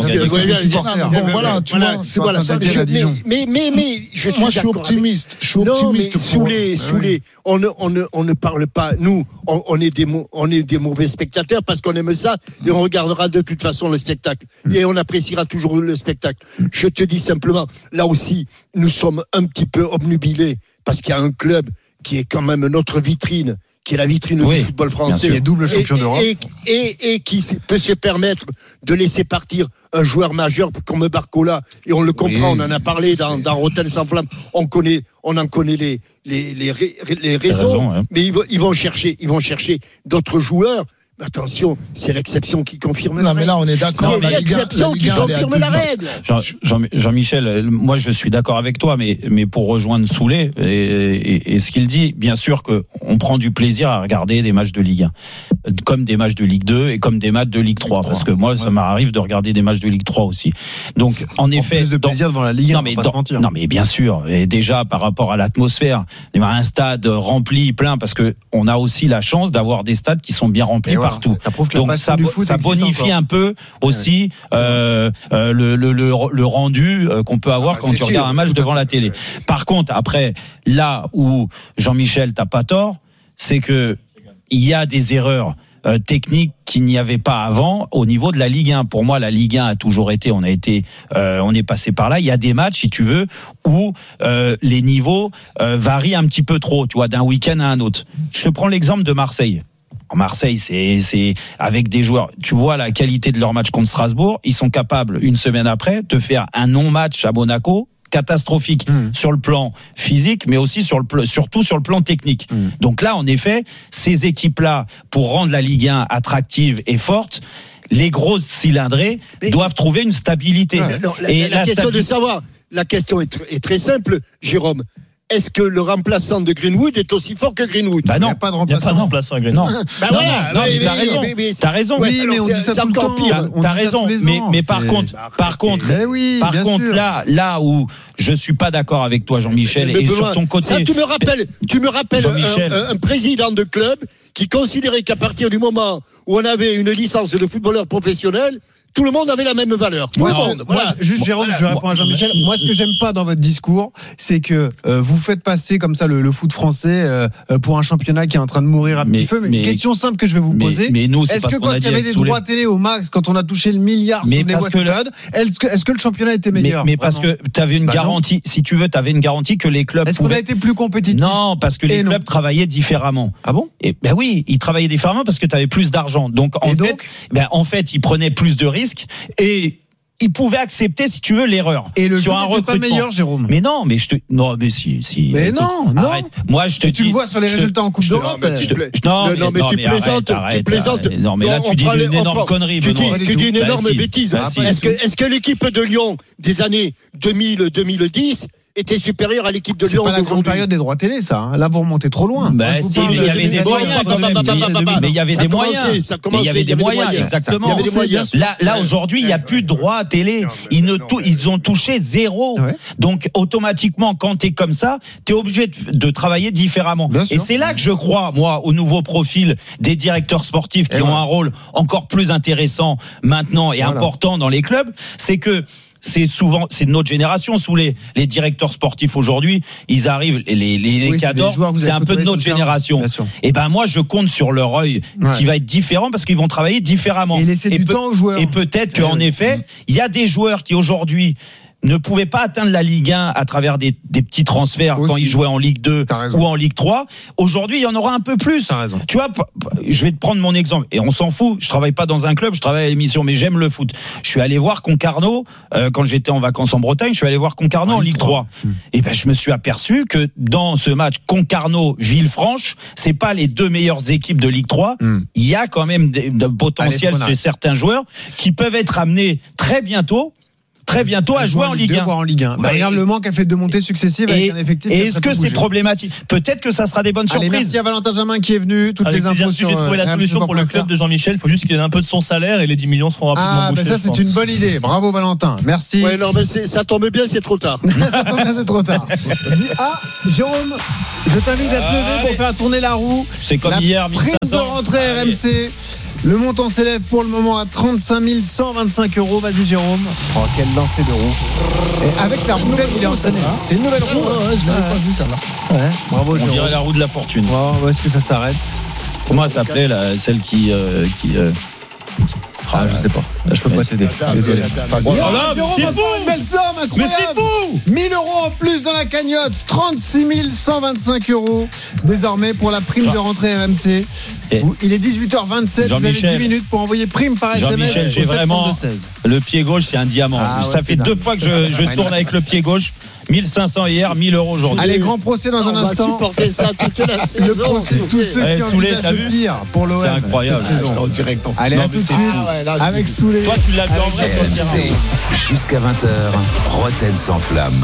[SPEAKER 3] voilà, tu vois, c'est voilà ça.
[SPEAKER 4] Mais je suis
[SPEAKER 3] moi, je suis optimiste.
[SPEAKER 4] Non, mais Soulé, on ne parle pas. Nous, on est des mauvais spectateurs parce qu'on aime ça et on regardera de toute façon le spectacle et on appréciera toujours le spectacle. Je te dis simplement, là aussi, nous sommes un petit peu obnubilés. Parce qu'il y a un club qui est quand même notre vitrine, qui est la vitrine du football français.
[SPEAKER 2] Qui est double champion d'Europe.
[SPEAKER 4] Et qui peut se permettre de laisser partir un joueur majeur comme Barcola. Et on le comprend, on en a parlé dans Rotten sans flamme. On en connaît les raisons. Mais ils vont chercher d'autres joueurs. Mais attention, c'est l'exception qui confirme la règle.
[SPEAKER 3] Non, mais là, on est d'accord.
[SPEAKER 4] C'est l'exception qui confirme la règle.
[SPEAKER 1] Jean-Michel, moi, je suis d'accord avec toi, mais pour rejoindre Soulé et ce qu'il dit, bien sûr qu'on prend du plaisir à regarder des matchs de Ligue 1, comme des matchs de Ligue 2 et comme des matchs de Ligue 3, parce que moi, ça m'arrive de regarder des matchs de Ligue 3 aussi. Donc, en effet.
[SPEAKER 2] Plus de plaisir devant la Ligue 1, on va pas se mentir.
[SPEAKER 1] Non, mais bien sûr. Et déjà, par rapport à l'atmosphère, un stade rempli, plein, parce que on a aussi la chance d'avoir des stades qui sont bien remplis partout. Donc ça bonifie un peu aussi le rendu qu'on peut avoir quand tu regardes un match devant la télé. Par contre, après, là où Jean-Michel t'as pas tort, c'est que il y a des erreurs techniques qu'il n'y avait pas avant au niveau de la Ligue 1. Pour moi, la Ligue 1 a toujours été, on est passé par là. Il y a des matchs, si tu veux, où les niveaux varient un petit peu trop, tu vois, d'un week-end à un autre. Je te prends l'exemple de Marseille. En Marseille, c'est avec des joueurs. Tu vois la qualité de leur match contre Strasbourg. Ils sont capables, une semaine après, de faire un non-match à Monaco catastrophique sur le plan physique, mais aussi surtout sur le plan technique. Donc là, en effet, ces équipes-là, pour rendre la Ligue 1 attractive et forte, les grosses cylindrées doivent trouver une stabilité.
[SPEAKER 4] La question est très simple, Jérôme. Est-ce que le remplaçant de Greenwood est aussi fort que Greenwood?
[SPEAKER 1] Bah non,
[SPEAKER 2] il n'y a pas de remplaçant
[SPEAKER 1] à Greenwood. Non, mais t'as raison.
[SPEAKER 2] Oui, mais on dit ça tout le temps.
[SPEAKER 1] T'as raison. Mais par contre, là où je suis pas d'accord avec toi, Jean-Michel, et sur ton côté.
[SPEAKER 4] Ça, tu me rappelles un président de club qui considérait qu'à partir du moment où on avait une licence de footballeur professionnel, tout le monde avait la même valeur. Tout le monde. Voilà.
[SPEAKER 2] Juste, Jérôme, je réponds à Jean-Michel. Moi, ce que j'aime pas dans votre discours, c'est que vous faites passer comme ça le foot français pour un championnat qui est en train de mourir à petit feu. Mais une question simple que je vais vous poser.
[SPEAKER 1] Mais nous,
[SPEAKER 2] est-ce que quand il y avait des droits télé au max, quand on a touché le milliard sur les West Coast, est-ce que le championnat était meilleur?
[SPEAKER 1] Mais parce que tu avais une garantie, si tu veux, tu avais une garantie que les clubs.
[SPEAKER 2] Est-ce qu'on a été plus compétitifs?
[SPEAKER 1] Non, parce que les clubs travaillaient différemment.
[SPEAKER 2] Ah bon?
[SPEAKER 1] Ben oui, ils travaillaient différemment parce que tu avais plus d'argent. Donc en fait, ils prenaient plus de risques et il pouvait accepter, si tu veux, l'erreur.
[SPEAKER 2] Et le
[SPEAKER 1] sur un recrutement.
[SPEAKER 2] Pas meilleur, Jérôme.
[SPEAKER 1] Mais non, mais si.
[SPEAKER 2] Mais non.
[SPEAKER 1] Moi, je te dis.
[SPEAKER 2] Tu le vois sur les résultats en Coupe d'Europe.
[SPEAKER 4] Non, mais tu plaisantes.
[SPEAKER 1] Non, mais là, tu dis une énorme connerie.
[SPEAKER 4] Tu dis une énorme bêtise. Est-ce que l'équipe de Lyon des années 2000-2010 était supérieur à l'équipe de Lyon.
[SPEAKER 2] C'est pas la grande période des droits télé, ça. Hein. Là, vous remontez trop loin.
[SPEAKER 1] Mais si, mais il y avait des moyens quand même. Mais il y avait des moyens. Il y avait des moyens, exactement. Là, aujourd'hui, il n'y a plus de droits télé. Ils ont touché zéro. Donc, automatiquement, quand tu es comme ça, tu es obligé de travailler différemment. Et c'est là que je crois, moi, au nouveau profil des directeurs sportifs qui ont un rôle encore plus intéressant maintenant et important dans les clubs. C'est que c'est notre génération sous les directeurs sportifs aujourd'hui, ils arrivent les cadors, c'est un peu de notre génération. Et ben moi je compte sur leur œil qui va être différent parce qu'ils vont travailler différemment.
[SPEAKER 2] Et laisser du temps aux joueurs.
[SPEAKER 1] Et peut-être qu'en effet, il y a des joueurs qui aujourd'hui ne pouvait pas atteindre la Ligue 1 à travers des petits transferts quand il jouait en Ligue 2 ou en Ligue 3. Aujourd'hui, il y en aura un peu plus.
[SPEAKER 2] T'as raison.
[SPEAKER 1] Tu vois, je vais te prendre mon exemple. Et on s'en fout. Je travaille pas dans un club, je travaille à l'émission, mais j'aime le foot. Je suis allé voir Concarneau, quand j'étais en vacances en Bretagne, je suis allé voir Concarneau en Ligue 3. Et ben, je me suis aperçu que dans ce match Concarneau-Villefranche, c'est pas les deux meilleures équipes de Ligue 3. Il y a quand même de potentiel chez certains joueurs qui peuvent être amenés très bientôt à jouer en Ligue 1.
[SPEAKER 2] Voire en Ligue 1. Regarde le Mans qui a fait 2 montées successives avec un effectif.
[SPEAKER 1] Et est-ce que c'est problématique? Peut-être que ça sera des bonnes surprises.
[SPEAKER 2] Merci à Valentin Jamin qui est venu. Toutes les infos sur.
[SPEAKER 15] J'ai trouvé la solution pour le club de Jean-Michel. Il faut juste qu'il ait un peu de son salaire et les 10 millions seront rapidement bouchés.
[SPEAKER 2] Ça, c'est une bonne idée. Bravo Valentin. Merci.
[SPEAKER 4] Ouais, non, mais ça tombe bien, c'est trop tard.
[SPEAKER 2] Ça tombe bien, c'est trop tard. Jérôme, je t'invite à te lever pour faire tourner la roue.
[SPEAKER 1] C'est comme hier, 1500.
[SPEAKER 2] Prime de rentrée RMC. Le montant s'élève pour le moment à 35 125 €. Vas-y Jérôme. Oh, quel lancer de roue. Et avec la roue, il est enchaîné. C'est une nouvelle roue.
[SPEAKER 3] Je l'avais pas vu ça là.
[SPEAKER 2] Ouais, bravo Jérôme.
[SPEAKER 1] On dirait la roue de la fortune.
[SPEAKER 2] Où est-ce que ça s'arrête?
[SPEAKER 1] Comment elle s'appelait celle qui
[SPEAKER 2] je sais pas. Là, je peux pas t'aider. Désolé.
[SPEAKER 1] C'est fou.
[SPEAKER 2] Une belle somme, incroyable.
[SPEAKER 1] Mais c'est fou.
[SPEAKER 2] 1 000 € en plus dans la cagnotte. 36 125 € désormais pour la prime de rentrée RMC. Il est 18h27. Vous avez 10 minutes pour envoyer prime par SMS.
[SPEAKER 1] Jean-Michel, j'ai vraiment le pied gauche, c'est un diamant. Ça fait 2 fois que je tourne avec le pied gauche. 1500 hier, 1 000 € aujourd'hui.
[SPEAKER 2] Allez, grand procès dans un instant.
[SPEAKER 4] On va supporter ça toute la saison.
[SPEAKER 2] Le procès de tous ceux qui envisagent le pire pour l'OM.
[SPEAKER 1] C'est incroyable.
[SPEAKER 3] En direct.
[SPEAKER 2] Allez, à tout de suite avec Soulé.
[SPEAKER 1] Toi, tu l'as vu en vrai sur le terrain.
[SPEAKER 13] Jusqu'à 20h, Roten sans flamme.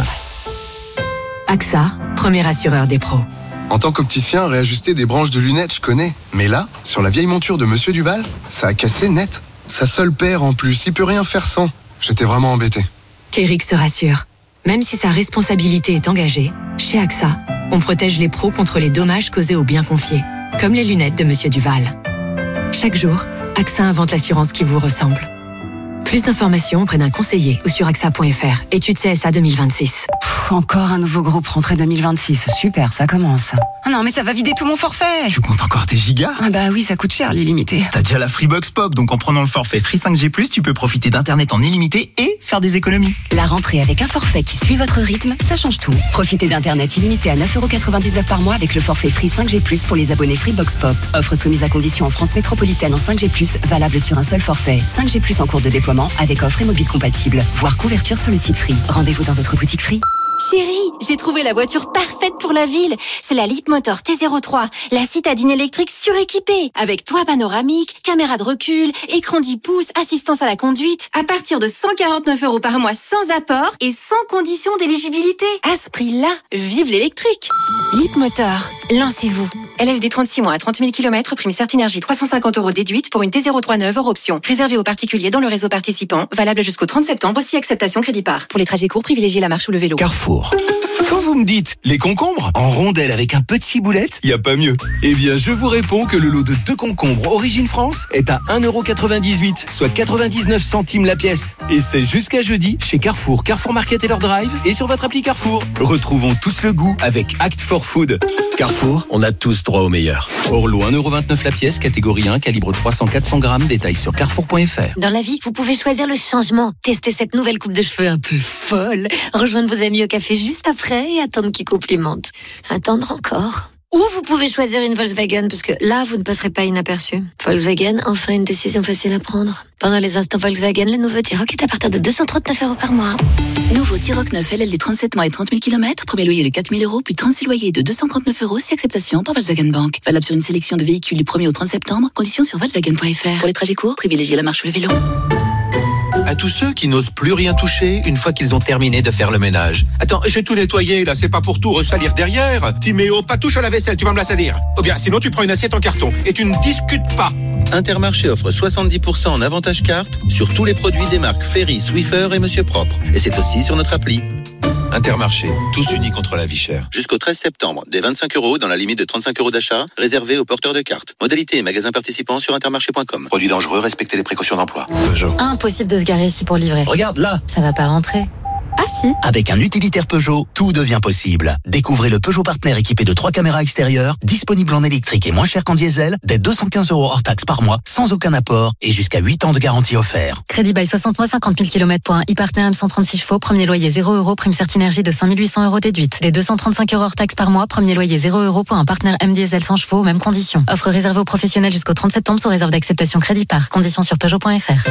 [SPEAKER 16] AXA, premier assureur des pros.
[SPEAKER 17] En tant qu'opticien, réajuster des branches de lunettes, je connais. Mais là, sur la vieille monture de Monsieur Duval, ça a cassé net. Sa seule paire en plus, il peut rien faire sans. J'étais vraiment embêté.
[SPEAKER 16] Qu'Eric se rassure. Même si sa responsabilité est engagée, chez AXA, on protège les pros contre les dommages causés aux biens confiés, comme les lunettes de Monsieur Duval. Chaque jour, AXA invente l'assurance qui vous ressemble. Plus d'informations auprès d'un conseiller ou sur AXA.fr. Étude CSA 2026.
[SPEAKER 18] Encore un nouveau groupe rentrée 2026. Super, ça commence. Oh non, mais ça va vider tout mon forfait.
[SPEAKER 19] Tu comptes encore tes gigas?
[SPEAKER 18] Ah bah oui, ça coûte cher, l'illimité.
[SPEAKER 19] T'as déjà la Freebox Pop, donc en prenant le forfait Free 5G+, tu peux profiter d'internet en illimité et faire des économies.
[SPEAKER 18] La rentrée avec un forfait qui suit votre rythme, ça change tout. Profitez d'internet illimité à 9,99 € par mois avec le forfait Free 5G+, pour les abonnés Freebox Pop. Offre soumise à condition en France métropolitaine en 5G+, valable sur un seul forfait. 5G+, en cours de déploiement avec offre et mobile compatible. Voir couverture sur le site Free. Rendez-vous dans votre boutique Free.
[SPEAKER 20] Chérie, j'ai trouvé la voiture parfaite pour la ville. C'est la Leapmotor T03, la citadine électrique suréquipée, avec toit panoramique, caméra de recul, écran 10 pouces, assistance à la conduite, à partir de 149 € par mois sans apport et sans condition d'éligibilité. À ce prix-là, vive l'électrique. Leapmotor, lancez-vous. LLD 36 mois à 30 000 km, prime Certinergie 350 € déduite pour une T03 neuve hors option. Réservé aux particuliers dans le réseau participant, valable jusqu'au 30 septembre, si acceptation crédit par. Pour les trajets courts, privilégiez la marche ou le vélo.
[SPEAKER 13] Carrefour. Quand vous me dites les concombres en rondelles avec un petit boulette, y a pas mieux. Eh bien, je vous réponds que le lot de 2 concombres Origine France est à 1,98 €, soit 99 centimes la pièce. Et c'est jusqu'à jeudi chez Carrefour, Carrefour Market et leur drive et sur votre appli Carrefour. Retrouvons tous le goût avec Act for Food. Carrefour, on a tous droit au meilleur. Orlo 1,29 € la pièce, catégorie 1, calibre 300-400 grammes, détails sur carrefour.fr.
[SPEAKER 20] Dans la vie, vous pouvez choisir le changement. Tester cette nouvelle coupe de cheveux un peu folle. Rejoindre vos amis au café juste après et attendre qu'ils complimentent. Attendre encore. Ou vous pouvez choisir une Volkswagen, parce que là, vous ne passerez pas inaperçu. Volkswagen, enfin une décision facile à prendre. Pendant les instants Volkswagen, le nouveau T-Roc est à partir de 239 € par mois.
[SPEAKER 18] Nouveau T-Roc 9 LLD 37 mois et 30 000 km, premier loyer de 4 000 €, puis 36 loyers de 239 € si acceptation par Volkswagen Bank. Valable sur une sélection de véhicules du 1er au 30 septembre, conditions sur Volkswagen.fr. Pour les trajets courts, privilégiez la marche ou le vélo.
[SPEAKER 21] À tous ceux qui n'osent plus rien toucher une fois qu'ils ont terminé de faire le ménage. Attends, j'ai tout nettoyé, là, c'est pas pour tout ressalir derrière. Timéo, pas touche à la vaisselle, tu vas me la salir. Ou bien, sinon tu prends une assiette en carton et tu ne discutes pas.
[SPEAKER 22] Intermarché offre 70% en avantage carte sur tous les produits des marques Ferry, Swiffer et Monsieur Propre. Et c'est aussi sur notre appli. Intermarché, tous unis contre la vie chère. Jusqu'au 13 septembre, des 25 € dans la limite de 35 € d'achat, réservés aux porteurs de cartes. Modalité et magasins participants sur intermarché.com.
[SPEAKER 21] Produit dangereux, respectez les précautions d'emploi.
[SPEAKER 20] Impossible de se garer ici pour livrer.
[SPEAKER 21] Regarde là.
[SPEAKER 20] Ça va pas rentrer.
[SPEAKER 16] Ah si.
[SPEAKER 19] Avec un utilitaire Peugeot, tout devient possible. Découvrez le Peugeot Partner équipé de 3 caméras extérieures, disponible en électrique et moins cher qu'en diesel, dès 215 € hors taxe par mois, sans aucun apport et jusqu'à 8 ans de garantie offert.
[SPEAKER 16] Crédit by 60 mois, 50 000 km pour un e-Partner M136 chevaux, premier loyer 0 €, prime Certinergie de 5 800 € déduite. Dès 235 € hors taxe par mois, premier loyer 0 € pour un Partner M diesel 100 chevaux, mêmes conditions. Offre réservée aux professionnels jusqu'au 30 septembre sous réserve d'acceptation crédit par. Conditions sur Peugeot.fr.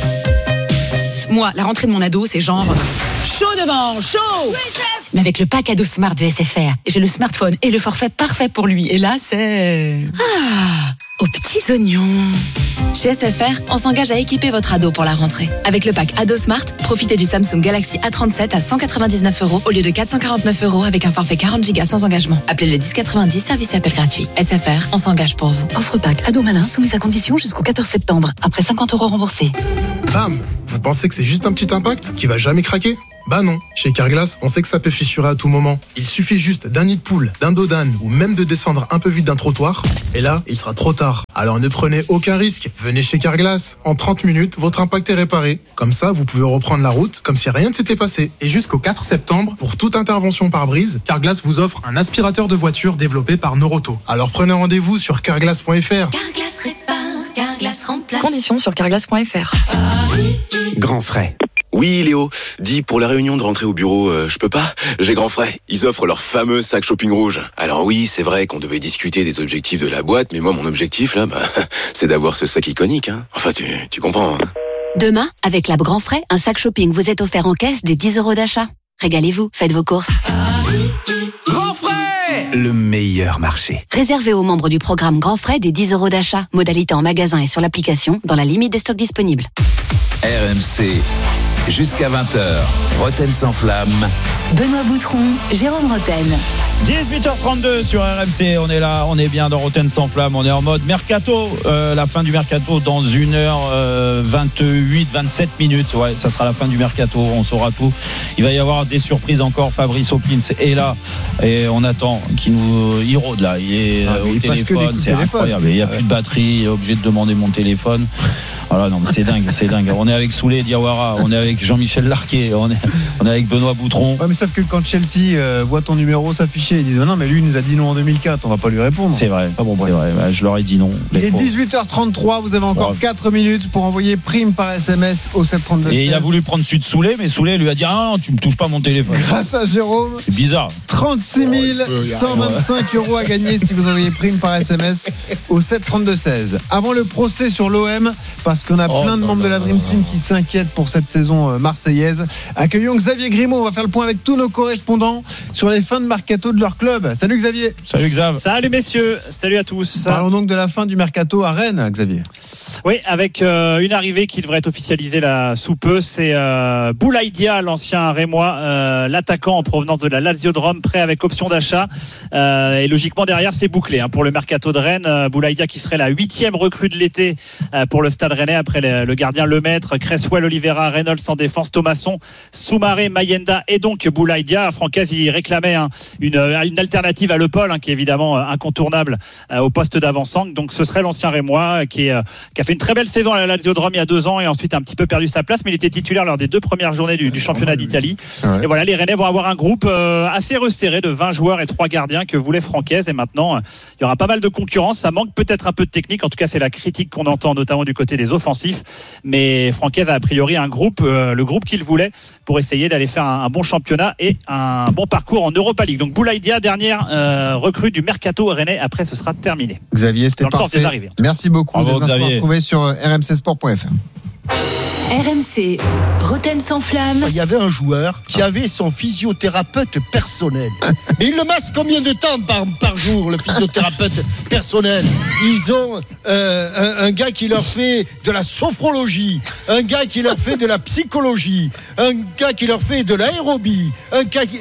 [SPEAKER 5] Moi, la rentrée de mon ado, c'est genre chaud devant, chaud. Oui, chef. Mais avec le pack ado Smart de SFR, j'ai le smartphone et le forfait parfait pour lui. Et là, c'est aux petits oignons. Chez SFR, on s'engage à équiper votre ado pour la rentrée. Avec le pack ado Smart, profitez du Samsung Galaxy A37 à 199 € au lieu de 449 € avec un forfait 40 Go sans engagement. Appelez le 1090, service appel gratuit. SFR, on s'engage pour vous.
[SPEAKER 18] Offre pack ado malin soumise à condition jusqu'au 14 septembre. Après 50 € remboursés.
[SPEAKER 8] Bam! Vous pensez que c'est juste un petit impact qui va jamais craquer? Bah non. Chez Carglass, on sait que ça peut fissurer à tout moment. Il suffit juste d'un nid de poule, d'un dos d'âne ou même de descendre un peu vite d'un trottoir. Et là, il sera trop tard. Alors ne prenez aucun risque. Venez chez Carglass. En 30 minutes, votre impact est réparé. Comme ça, vous pouvez reprendre la route comme si rien ne s'était passé. Et jusqu'au 4 septembre, pour toute intervention par brise, Carglass vous offre un aspirateur de voiture développé par Noroto. Alors prenez rendez-vous sur carglass.fr.
[SPEAKER 20] Carglass répare, Carglass remplace.
[SPEAKER 16] Conditions sur carglass.fr.
[SPEAKER 23] Grand frais. Oui, Léo, dis, pour la réunion de rentrée au bureau, je peux pas? J'ai grand frais. Ils offrent leur fameux sac shopping rouge. Alors oui, c'est vrai qu'on devait discuter des objectifs de la boîte, mais moi, mon objectif, là, c'est d'avoir ce sac iconique, hein. Enfin, tu comprends, hein.
[SPEAKER 18] Demain, avec la Grand Frais, un sac shopping vous est offert en caisse des 10 € d'achat. Régalez-vous, faites vos courses.
[SPEAKER 23] Grand frais! Le meilleur marché.
[SPEAKER 18] Réservé aux membres du programme Grand Frais des 10 € d'achat. Modalité en magasin et sur l'application, dans la limite des stocks disponibles.
[SPEAKER 22] RMC. Jusqu'à 20h, Roten sans flamme.
[SPEAKER 18] Benoît Boutron, Jérôme Roten.
[SPEAKER 1] 18h32 sur RMC, on est là, on est bien dans Roten sans flamme, on est en mode mercato, la fin du mercato dans 1h28, 27 minutes, ouais, ça sera la fin du mercato, on saura tout. Il va y avoir des surprises encore, Fabrice Hopkins est là et on attend qu'il il rôde là, il est au téléphone, c'est incroyable, il n'y a plus de batterie, il est obligé de demander mon téléphone. Voilà, non, mais c'est dingue, c'est dingue. On est avec Souley Diawara, on est avec Jean-Michel Larquet, on est avec Benoît Boutron.
[SPEAKER 2] Ouais, mais sauf que quand Chelsea voit ton numéro s'afficher, ils disent non, mais lui il nous a dit non en 2004, on va pas lui répondre.
[SPEAKER 1] C'est vrai,
[SPEAKER 2] ah bon,
[SPEAKER 1] c'est vrai. Bah, je leur ai dit non.
[SPEAKER 2] Il est 18h33, vous avez encore 4 minutes pour envoyer prime par SMS au 732.
[SPEAKER 1] Et il a voulu prendre celui de Souley, mais Souley lui a dit ah non, tu me touches pas mon téléphone.
[SPEAKER 2] Grâce à Jérôme.
[SPEAKER 1] C'est bizarre.
[SPEAKER 2] 36 125 € à gagner si vous envoyez prime par SMS au 732-16. Avant le procès sur l'OM, parce qu'on a plein de membres de la Dream Team qui s'inquiètent pour cette saison marseillaise. Accueillons Xavier Grimaud. On va faire le point avec tous nos correspondants sur les fins de mercato de leur club. Salut Xavier.
[SPEAKER 1] Salut Xav.
[SPEAKER 24] Salut messieurs. Salut à tous.
[SPEAKER 2] Parlons donc de la fin du mercato à Rennes, Xavier.
[SPEAKER 24] Oui, avec une arrivée qui devrait être officialisée là sous peu. C'est Boulaïdia, l'ancien Rémois, l'attaquant en provenance de la Lazio de Rome, prêt avec option d'achat. Et logiquement derrière, c'est bouclé pour le mercato de Rennes. Boulaïdia qui serait la 8e recrue de l'été pour le Stade Rennais après le gardien Lemaître, Cresswell, Oliveira, Reynolds en défense, Thomasson, Soumaré, Mayenda et donc Boulaïdia. Francaise y réclamait une alternative à Le Paul, qui est évidemment incontournable au poste d'avant-centre. Donc ce serait l'ancien Rémois qui a fait une très belle saison à la Lazio de Rome il y a 2 ans et ensuite a un petit peu perdu sa place, mais il était titulaire lors des 2 premières journées du championnat d'Italie. Ouais. Et voilà, les Rennais vont avoir un groupe assez resserré de 20 joueurs et 3 gardiens que voulait Francaise, et maintenant il y aura pas mal de concurrence. Ça manque peut-être un peu de technique, en tout cas c'est la critique qu'on entend notamment du côté des offensifs, mais Francaise a priori un groupe, le groupe qu'il voulait pour essayer d'aller faire un bon championnat et un bon parcours en Europa League. Donc Boulaïdia, dernière recrue du mercato rennais, après ce sera terminé.
[SPEAKER 2] Xavier, c'était parfait. Merci beaucoup.
[SPEAKER 1] Bravo,
[SPEAKER 2] des infos à retrouver sur rmcsport.fr.
[SPEAKER 18] RMC, Roten sans flamme.
[SPEAKER 4] Il y avait un joueur qui avait son physiothérapeute personnel. Mais il le masse combien de temps par jour, le physiothérapeute personnel? Ils ont un gars qui leur fait de la sophrologie, un gars qui leur fait de la psychologie, un gars qui leur fait de l'aérobie, un gars qui...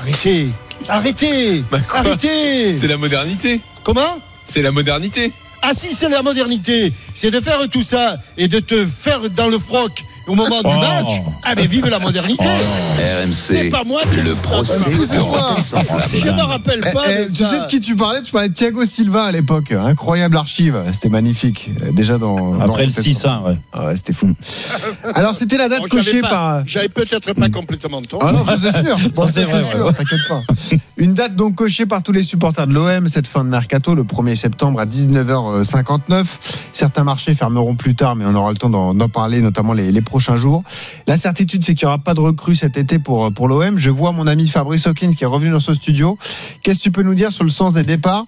[SPEAKER 4] Arrêtez.
[SPEAKER 12] C'est la modernité.
[SPEAKER 4] Comment?
[SPEAKER 12] C'est la modernité.
[SPEAKER 4] Ah si, c'est la modernité, c'est de faire tout ça et de te faire dans le froc au moment du match. Ah mais vive la modernité.
[SPEAKER 22] RMC,
[SPEAKER 4] c'est pas moi qui
[SPEAKER 22] le procès de Rotten sans flamme.
[SPEAKER 4] Je me rappelle pas de
[SPEAKER 2] tu sais de qui tu parlais? Tu parlais de Thiago Silva à l'époque. Incroyable archive. C'était magnifique. Déjà
[SPEAKER 1] après le 6-1, ouais.
[SPEAKER 2] Ah ouais, c'était fou. Alors c'était la date cochée par.
[SPEAKER 4] J'avais peut-être pas complètement tort.
[SPEAKER 2] Ah non, c'est sûr. Bon, c'est sûr. T'inquiète pas. Une date donc cochée par tous les supporters de l'OM cette fin de mercato, le 1er septembre à 19h59. Certains marchés fermeront plus tard, mais on aura le temps d'en parler, notamment les prochains jours. La certitude, c'est qu'il n'y aura pas de recrue cet été pour l'OM. Je vois mon ami Fabrice Hawkins qui est revenu dans ce studio. Qu'est-ce que tu peux nous dire sur le sens des départs?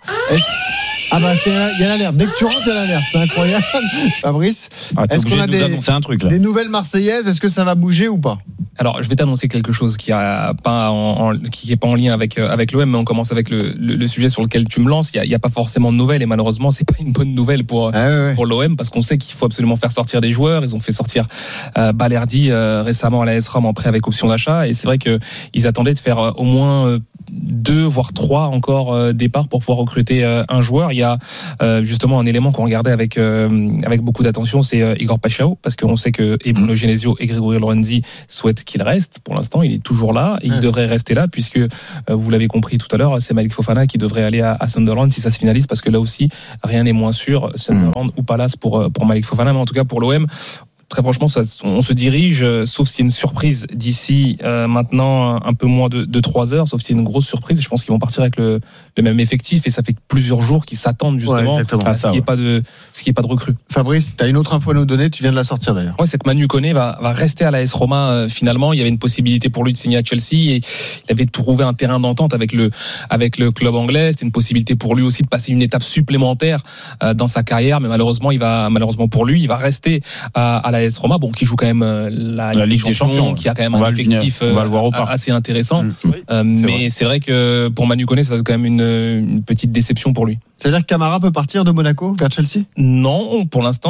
[SPEAKER 2] Ah bah il y a l'alerte. Dès que tu rentres, il y a l'alerte. C'est incroyable, Fabrice.
[SPEAKER 1] Est-ce qu'on a
[SPEAKER 2] des nouvelles Marseillaises? Est-ce que ça va bouger ou pas?
[SPEAKER 7] Alors, je vais t'annoncer quelque chose qui est pas en lien avec l'OM, mais on commence avec le sujet sur lequel tu me lances. Il y a pas forcément de nouvelles, et malheureusement, c'est pas une bonne nouvelle pour l'OM, parce qu'on sait qu'il faut absolument faire sortir des joueurs. Ils ont fait sortir Balerdi récemment à l'AS Rome en prêt avec option d'achat, et c'est vrai que ils attendaient de faire au moins 2 voire 3 encore départs pour pouvoir recruter un joueur. Il y a justement un élément qu'on regardait avec beaucoup d'attention, c'est Igor Paixão, parce qu'on sait que Bruno Genesio et Grégory Lorenzi souhaitent qu'il reste. Pour l'instant, il est toujours là et il devrait rester là, puisque vous l'avez compris tout à l'heure, c'est Malik Fofana qui devrait aller à Sunderland si ça se finalise, parce que là aussi rien n'est moins sûr, Sunderland ou Palace pour Malik Fofana. Mais en tout cas pour l'OM, très franchement, on se dirige, sauf s'il y a une surprise d'ici maintenant un peu moins de 3 heures, sauf s'il y a une grosse surprise. Je pense qu'ils vont partir avec le même effectif, et ça fait plusieurs jours qu'ils s'attendent justement à ce qu'il n'y ait pas de recrue.
[SPEAKER 2] Fabrice, tu as une autre info à nous donner, tu viens de la sortir d'ailleurs.
[SPEAKER 7] Ouais, c'est que Manu Koné va rester à l'AS Roma finalement. Il y avait une possibilité pour lui de signer à Chelsea, et il avait trouvé un terrain d'entente avec le club anglais. C'était une possibilité pour lui aussi de passer une étape supplémentaire dans sa carrière, mais malheureusement pour lui, il va rester à l'AS Roma, qui joue quand même la Ligue des Champions, qui a quand même un effectif assez intéressant. Mais c'est vrai que pour Manu Koné, ça c'est quand même une petite déception pour lui.
[SPEAKER 2] C'est-à-dire que Camara peut partir de Monaco vers Chelsea?
[SPEAKER 7] Non, pour l'instant,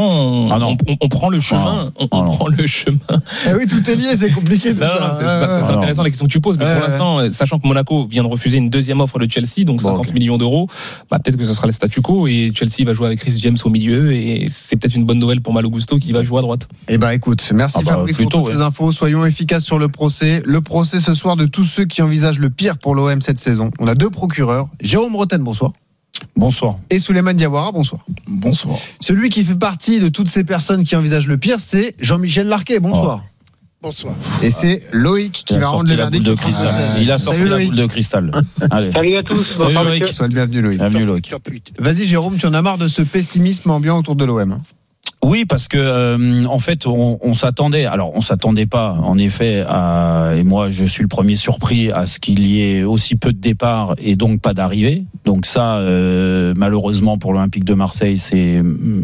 [SPEAKER 7] on prend le chemin. On prend le chemin.
[SPEAKER 2] Eh oui, tout est lié, c'est compliqué tout ça.
[SPEAKER 7] C'est intéressant la question que tu poses, mais pour l'instant, sachant que Monaco vient de refuser une deuxième offre de Chelsea, donc 50 millions d'euros, peut-être que ce sera le statu quo, et Chelsea va jouer avec Chris James au milieu, et c'est peut-être une bonne nouvelle pour Malo Gusto qui va jouer à droite.
[SPEAKER 2] Eh ben écoute, merci Fabrice pour toutes ces infos. Soyons efficaces sur le procès. Le procès ce soir de tous ceux qui envisagent le pire pour l'OM cette saison. On a 2 procureurs. Jérôme Rotten, bonsoir.
[SPEAKER 1] Bonsoir.
[SPEAKER 2] Et Souleymane Diawara, bonsoir.
[SPEAKER 3] Bonsoir.
[SPEAKER 2] Celui qui fait partie de toutes ces personnes qui envisagent le pire, c'est Jean-Michel Larquet. Bonsoir.
[SPEAKER 4] Bonsoir.
[SPEAKER 2] Et c'est Loïc qui va rendre le verdict.
[SPEAKER 1] Il a sorti la boule de cristal. Allez.
[SPEAKER 9] Salut à tous.
[SPEAKER 2] Salut Loïc. Sois le bienvenu Loïc.
[SPEAKER 1] Bienvenue Loïc.
[SPEAKER 2] Vas-y Jérôme, tu en as marre de ce pessimisme ambiant autour de l'OM?
[SPEAKER 1] Oui, parce que en fait, on s'attendait. Alors, on s'attendait pas, en effet, et moi, je suis le premier surpris à ce qu'il y ait aussi peu de départs et donc pas d'arrivée. Donc ça, malheureusement pour l'Olympique de Marseille, c'est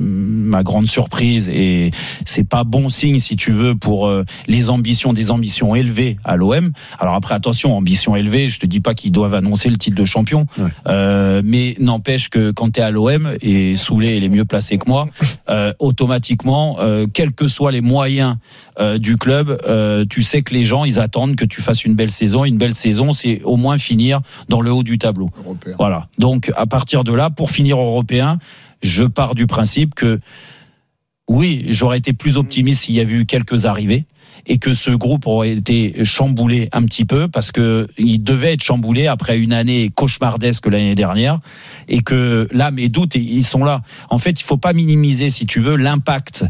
[SPEAKER 1] ma grande surprise, et c'est pas bon signe, si tu veux, pour des ambitions élevées à l'OM. Alors après, attention, ambitions élevées, je te dis pas qu'ils doivent annoncer le titre de champion, mais n'empêche que quand t'es à l'OM, et Soulé il est mieux placé que moi, automatiquement, quels que soient les moyens du club, tu sais que les gens, ils attendent que tu fasses une belle saison. Une belle saison, c'est au moins finir dans le haut du tableau. Européen. Voilà. Donc, à partir de là, pour finir européen, je pars du principe que oui, j'aurais été plus optimiste s'il y avait eu quelques arrivées, et que ce groupe aurait été chamboulé un petit peu, parce que il devait être chamboulé après une année cauchemardesque l'année dernière, et que là, mes doutes, ils sont là. En fait, il faut pas minimiser, si tu veux, l'impact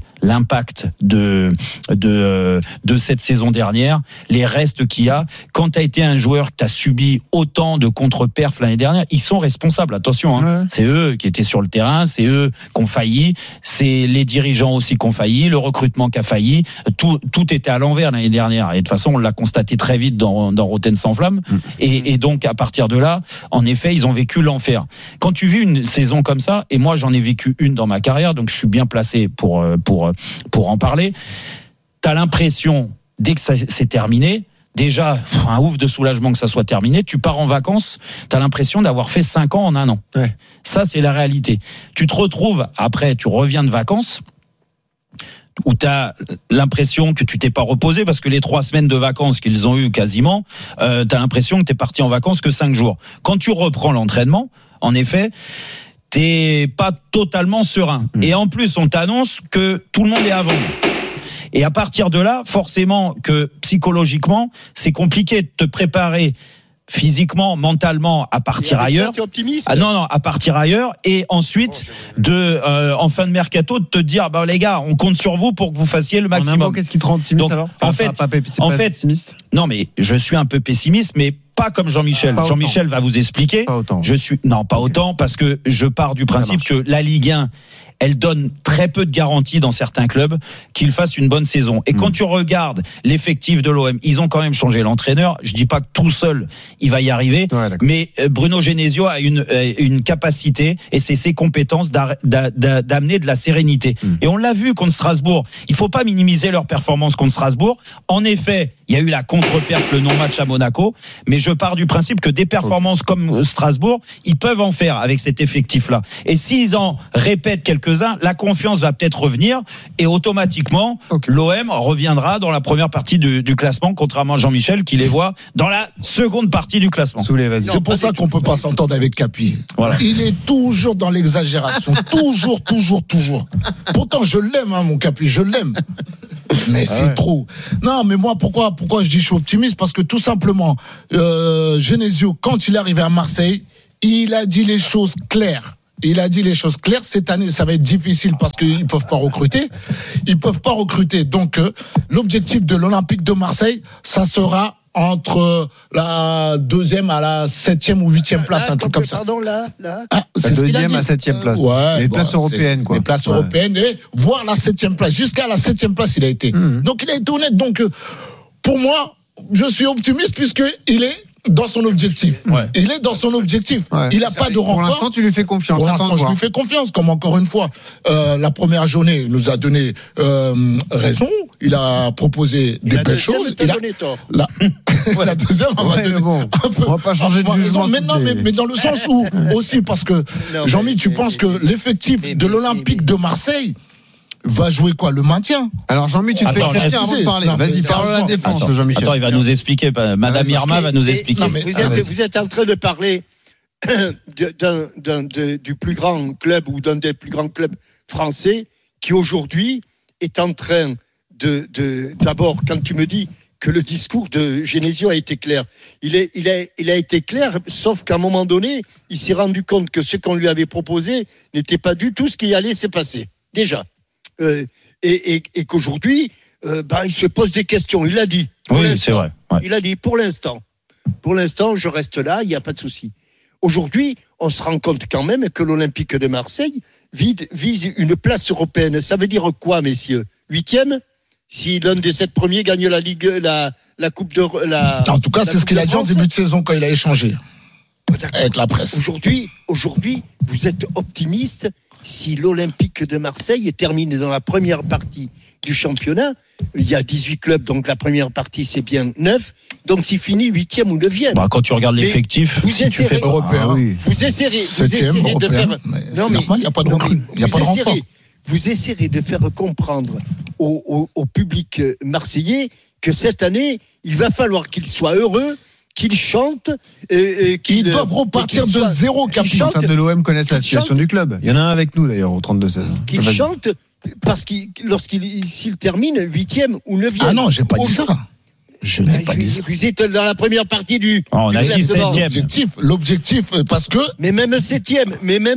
[SPEAKER 1] de cette saison dernière, les restes qu'il y a. Quand tu as été un joueur que tu as subi autant de contre-perfs l'année dernière, ils sont responsables, attention, hein. C'est eux qui étaient sur le terrain, c'est eux qui ont failli, c'est les dirigeants aussi qui ont failli, le recrutement qui a failli, tout était à l'envers l'année dernière, et de toute façon on l'a constaté très vite dans Rotten sans flamme, et donc à partir de là, en effet, ils ont vécu l'enfer. Quand tu vis une saison comme ça, et moi j'en ai vécu une dans ma carrière, donc je suis bien placé pour en parler, t'as l'impression, dès que c'est terminé, déjà un ouf de soulagement que ça soit terminé, tu pars en vacances, t'as l'impression d'avoir fait 5 ans en un an. Ça, c'est la réalité. Tu te retrouves, après tu reviens de vacances, où tu as l'impression que tu t'es pas reposé, parce que les 3 semaines de vacances qu'ils ont eu quasiment, tu as l'impression que tu es parti en vacances que 5 jours. Quand tu reprends l'entraînement, en effet, t'es pas totalement serein. Et en plus, on t'annonce que tout le monde est à vendre. Et à partir de là, forcément que psychologiquement, c'est compliqué de te préparer physiquement, mentalement à partir ailleurs. À partir ailleurs et ensuite en fin de mercato de te dire les gars, on compte sur vous pour que vous fassiez le maximum.
[SPEAKER 2] Qu'est-ce qui te rend optimiste? Donc, alors
[SPEAKER 1] en fait,
[SPEAKER 2] pessimiste.
[SPEAKER 1] Non, mais je suis un peu pessimiste, mais pas comme Jean-Michel. Jean-Michel va vous expliquer.
[SPEAKER 2] Pas autant.
[SPEAKER 1] Pas autant, parce que je pars du principe que la Ligue 1, elle donne très peu de garanties dans certains clubs qu'ils fassent une bonne saison. Et quand tu regardes l'effectif de l'OM, ils ont quand même changé l'entraîneur. Je dis pas que tout seul il va y arriver, mais Bruno Genesio a une capacité, et c'est ses compétences d'amener de la sérénité. Et on l'a vu contre Strasbourg. Il faut pas minimiser leur performance contre Strasbourg. En effet, il y a eu la contre-perf, le non-match à Monaco, mais je pars du principe que des performances comme Strasbourg, ils peuvent en faire avec cet effectif-là. Et s'ils en répètent quelques-uns, la confiance va peut-être revenir, et automatiquement, l'OM reviendra dans la première partie du classement, contrairement à Jean-Michel qui les voit dans la seconde partie du classement.
[SPEAKER 3] C'est pour ça qu'on peut pas s'entendre avec Capi. Voilà. Il est toujours dans l'exagération. toujours. Pourtant, je l'aime, mon Capi, je l'aime. Mais c'est trop. Non, mais moi, pourquoi je dis je suis optimiste? Parce que tout simplement, Genesio, quand il est arrivé à Marseille, il a dit les choses claires. Cette année, ça va être difficile parce qu'ils peuvent pas recruter. Donc, l'objectif de l'Olympique de Marseille, ça sera entre la 2e à la 7e ou 8e place, un truc comme ça.
[SPEAKER 2] La 2e à 7e place. Les places européennes, quoi.
[SPEAKER 3] Les places européennes, et voire la 7e place. Jusqu'à la 7e place, il a été. Donc, il a été honnête. Donc, pour moi, je suis optimiste puisqu'il est dans son objectif. Il est dans son objectif. Il n'a pas de renfort.
[SPEAKER 2] Pour l'instant, tu lui fais confiance.
[SPEAKER 3] Je lui fais confiance. Comme encore une fois, la première journée, il nous a donné raison. Il a proposé des belles choses.
[SPEAKER 4] Il a donné tort.
[SPEAKER 3] La deuxième, on
[SPEAKER 2] va pas changer de jugement.
[SPEAKER 3] Mais dans le sens où aussi, parce que Jean-Mi, tu penses que l'effectif de l'Olympique de Marseille va jouer quoi, le maintien?
[SPEAKER 2] Alors Jean-Mi, tu te fais crédit avant de parler. Vas-y, parle à la défense, Jean-Michel.
[SPEAKER 1] Attends, il va nous expliquer. Madame Irma va nous expliquer.
[SPEAKER 4] Vous êtes en train de parler du plus grand club ou d'un des plus grands clubs français qui aujourd'hui est en train d'abord, quand tu me dis que le discours de Genesio a été clair, il a été clair, sauf qu'à un moment donné, il s'est rendu compte que ce qu'on lui avait proposé n'était pas du tout ce qui allait se passer. Déjà. Et qu'aujourd'hui, il se pose des questions. Il l'a dit.
[SPEAKER 1] Oui, c'est vrai.
[SPEAKER 4] Il a dit pour l'instant, je reste là, il n'y a pas de souci. Aujourd'hui, on se rend compte quand même que l'Olympique de Marseille vise une place européenne. Ça veut dire quoi, messieurs? 8e? Si l'un des 7 premiers gagne la Ligue, la Coupe de
[SPEAKER 3] en tout cas, c'est ce qu'il a dit en début de saison quand il a échangé avec la presse.
[SPEAKER 4] Aujourd'hui, vous êtes optimiste. Si l'Olympique de Marseille termine dans la première partie du championnat, il y a 18 clubs, donc la première partie c'est bien 9, donc s'il finit 8e ou 9e.
[SPEAKER 1] Quand tu regardes l'effectif,
[SPEAKER 4] si tu fais
[SPEAKER 3] européen,
[SPEAKER 4] vous essayerez de faire.
[SPEAKER 3] Non, mais il n'y a pas de recrue, il n'y a pas de renfort.
[SPEAKER 4] Vous essayerez de faire comprendre au public marseillais que cette année, il va falloir qu'il soit heureux, qu'ils chantent
[SPEAKER 3] qu'ils doivent repartir de zéro.
[SPEAKER 2] Certains de l'OM connaissent la situation du club. Il y en a un avec nous d'ailleurs au 32-16.
[SPEAKER 4] Qu'ils chantent parce s'il termine 8e ou 9e.
[SPEAKER 3] Ah non, j'ai pas dit ça. Je n'ai pas dit ça.
[SPEAKER 4] Vous êtes dans la première partie du.
[SPEAKER 1] On a dit 7e.
[SPEAKER 3] L'objectif, parce que.
[SPEAKER 4] Mais même 7e.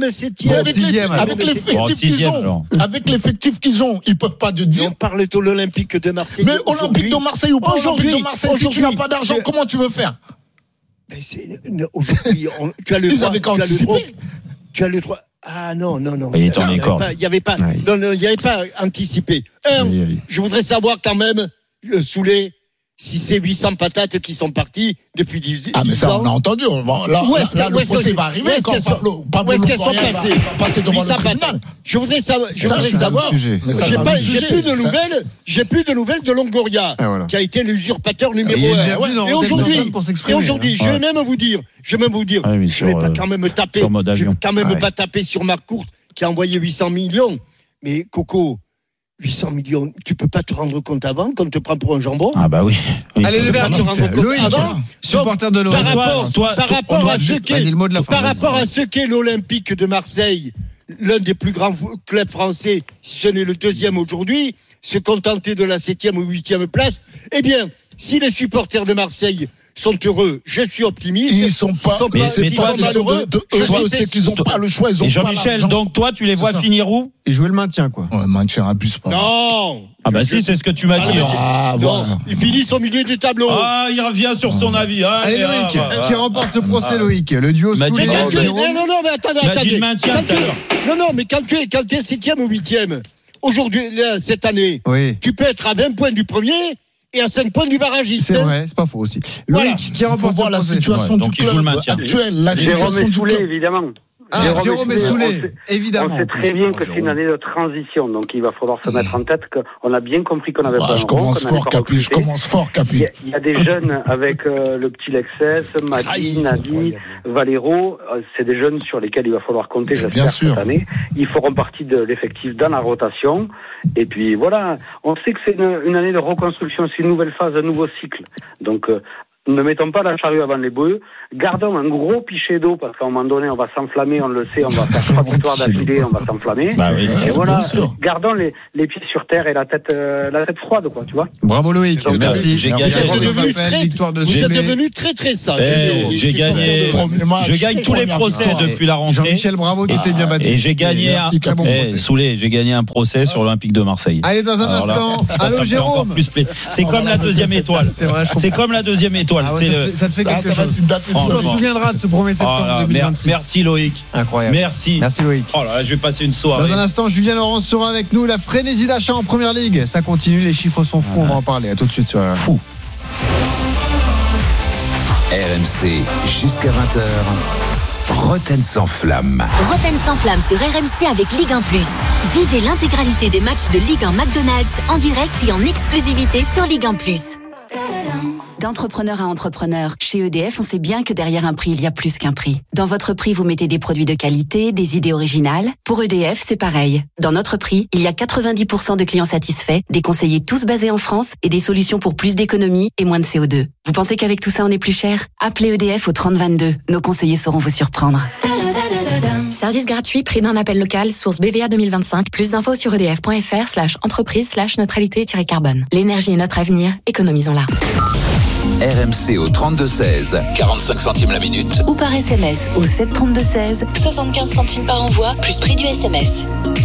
[SPEAKER 3] Avec l'effectif qu'ils ont, ils peuvent pas te dire.
[SPEAKER 4] On parle de l'Olympique de Marseille.
[SPEAKER 3] Mais Olympique de Marseille ou pas Olympique de Marseille, si tu n'as pas d'argent, comment tu veux faire?
[SPEAKER 4] Aujourd'hui, tu as le droit.
[SPEAKER 3] Ils avaient qu'à anticiper.
[SPEAKER 4] Tu as le droit. Ah non.
[SPEAKER 1] Il est en écart.
[SPEAKER 4] Il n'y avait pas anticipé. Je voudrais savoir quand même, Soulet, si c'est 800 patates qui sont parties depuis 10 ans.
[SPEAKER 3] Ah, mais ça, on a entendu. Là, le procès va arriver quand
[SPEAKER 4] où est-ce qu'elles sont passées?
[SPEAKER 3] Passer devant le tribunal.
[SPEAKER 4] Je voudrais savoir. J'ai plus de nouvelles de Longoria, qui a été l'usurpateur numéro 1. Et aujourd'hui, je vais même vous dire, je vais pas quand même pas taper sur Marc Courte, qui a envoyé 800 millions. Mais Coco, 800 millions, tu peux pas te rendre compte avant qu'on te prend pour un jambon?
[SPEAKER 1] Ah bah oui.
[SPEAKER 2] Allez, le verre, Loïc, supporter de l'OM.
[SPEAKER 4] Par rapport à ce qu'est l'Olympique de Marseille, l'un des plus grands clubs français, si ce n'est le deuxième aujourd'hui, se contenter de la 7e ou 8e place. Eh bien, si les supporters de Marseille sont heureux, je suis optimiste.
[SPEAKER 3] Ils sont pas
[SPEAKER 4] malheureux.
[SPEAKER 3] C'est qu'ils n'ont pas le choix. Ils ont
[SPEAKER 1] Jean-Michel, donc toi, tu les vois finir où?
[SPEAKER 2] Et jouer le maintien, quoi.
[SPEAKER 3] Ouais, maintien, abuse pas.
[SPEAKER 4] Non.
[SPEAKER 1] Ah bah si, c'est ce que tu m'as dit.
[SPEAKER 4] Non, ils finissent au milieu du tableau.
[SPEAKER 1] Ah, il revient sur son avis.
[SPEAKER 2] Allez, Loïc, qui remporte ce procès, Loïc. Le duo Soulé.
[SPEAKER 4] Non, mais attendez. Non, mais quand tu es 7e ou 8e, aujourd'hui, cette année, tu peux être à 20 points du premier et à 5 points du barragiste.
[SPEAKER 2] C'est vrai, c'est pas faux aussi. Loïc, qui remporte
[SPEAKER 3] voir la situation du club actuelle. La situation du club,
[SPEAKER 6] évidemment.
[SPEAKER 2] Jérôme Soulé, évidemment.
[SPEAKER 6] On sait très bien que c'est une année de transition, donc il va falloir se mettre en tête qu'on a bien compris qu'on avait pas un rond.
[SPEAKER 3] Je commence fort, Capi.
[SPEAKER 6] Il y a des jeunes avec le petit Lexès, Madi, Nadi, Valero. C'est des jeunes sur lesquels il va falloir compter, j'espère, cette année. Ils feront partie de l'effectif dans la rotation. Et puis voilà, on sait que c'est une année de reconstruction, c'est une nouvelle phase, un nouveau cycle. Donc ne mettons pas la charrue avant les bœufs. Gardons un gros pichet d'eau parce qu'à un moment donné, on va s'enflammer, on le sait, on va faire 3 victoires d'affilée, on va s'enflammer. Et voilà, gardons les pieds sur terre et la tête froide, quoi, tu vois.
[SPEAKER 2] Bravo Loïc, merci.
[SPEAKER 4] J'ai gagné. Vous êtes devenu très très sage.
[SPEAKER 1] J'ai gagné. Je gagne tous les procès depuis la rentrée.
[SPEAKER 2] Jean-Michel, bravo, tu t'es bien battu.
[SPEAKER 1] Et j'ai gagné Soulé, j'ai gagné un procès sur l'Olympique de Marseille.
[SPEAKER 2] Allez, dans un instant. Allô, Jérôme.
[SPEAKER 1] C'est comme la deuxième étoile. C'est comme la deuxième étoile.
[SPEAKER 2] Ça te fait quelque chose. Tu t'en souviendras de ce 1er septembre 2026.
[SPEAKER 1] Merci Loïc.
[SPEAKER 2] Incroyable.
[SPEAKER 1] Merci
[SPEAKER 2] Loïc.
[SPEAKER 1] Oh là, je vais passer une soirée.
[SPEAKER 2] Dans un instant, Julien Laurence sera avec nous. La frénésie d'achat en première ligue. Ça continue, les chiffres sont fous. On va en parler. À tout de suite sur
[SPEAKER 1] Fou.
[SPEAKER 9] RMC jusqu'à 20h. Roten sans flamme.
[SPEAKER 20] Roten sans flamme sur RMC avec Ligue 1+. Vivez l'intégralité des matchs de Ligue 1 McDonald's en direct et en exclusivité sur Ligue 1+. D'entrepreneur à entrepreneur, chez EDF, on sait bien que derrière un prix, il y a plus qu'un prix. Dans votre prix, vous mettez des produits de qualité, des idées originales. Pour EDF, c'est pareil. Dans notre prix, il y a 90% de clients satisfaits, des conseillers tous basés en France et des solutions pour plus d'économie et moins de CO2. Vous pensez qu'avec tout ça, on est plus cher? Appelez EDF au 3022. Nos conseillers sauront vous surprendre. Service gratuit, prix d'un appel local, source BVA 2025. Plus d'infos sur edf.fr/entreprise/neutralité-carbone. L'énergie est notre avenir, économisons-la.
[SPEAKER 9] RMC au 32-16, 45 centimes la minute.
[SPEAKER 20] Ou par SMS au 732-16, 75 centimes par envoi, plus prix du SMS.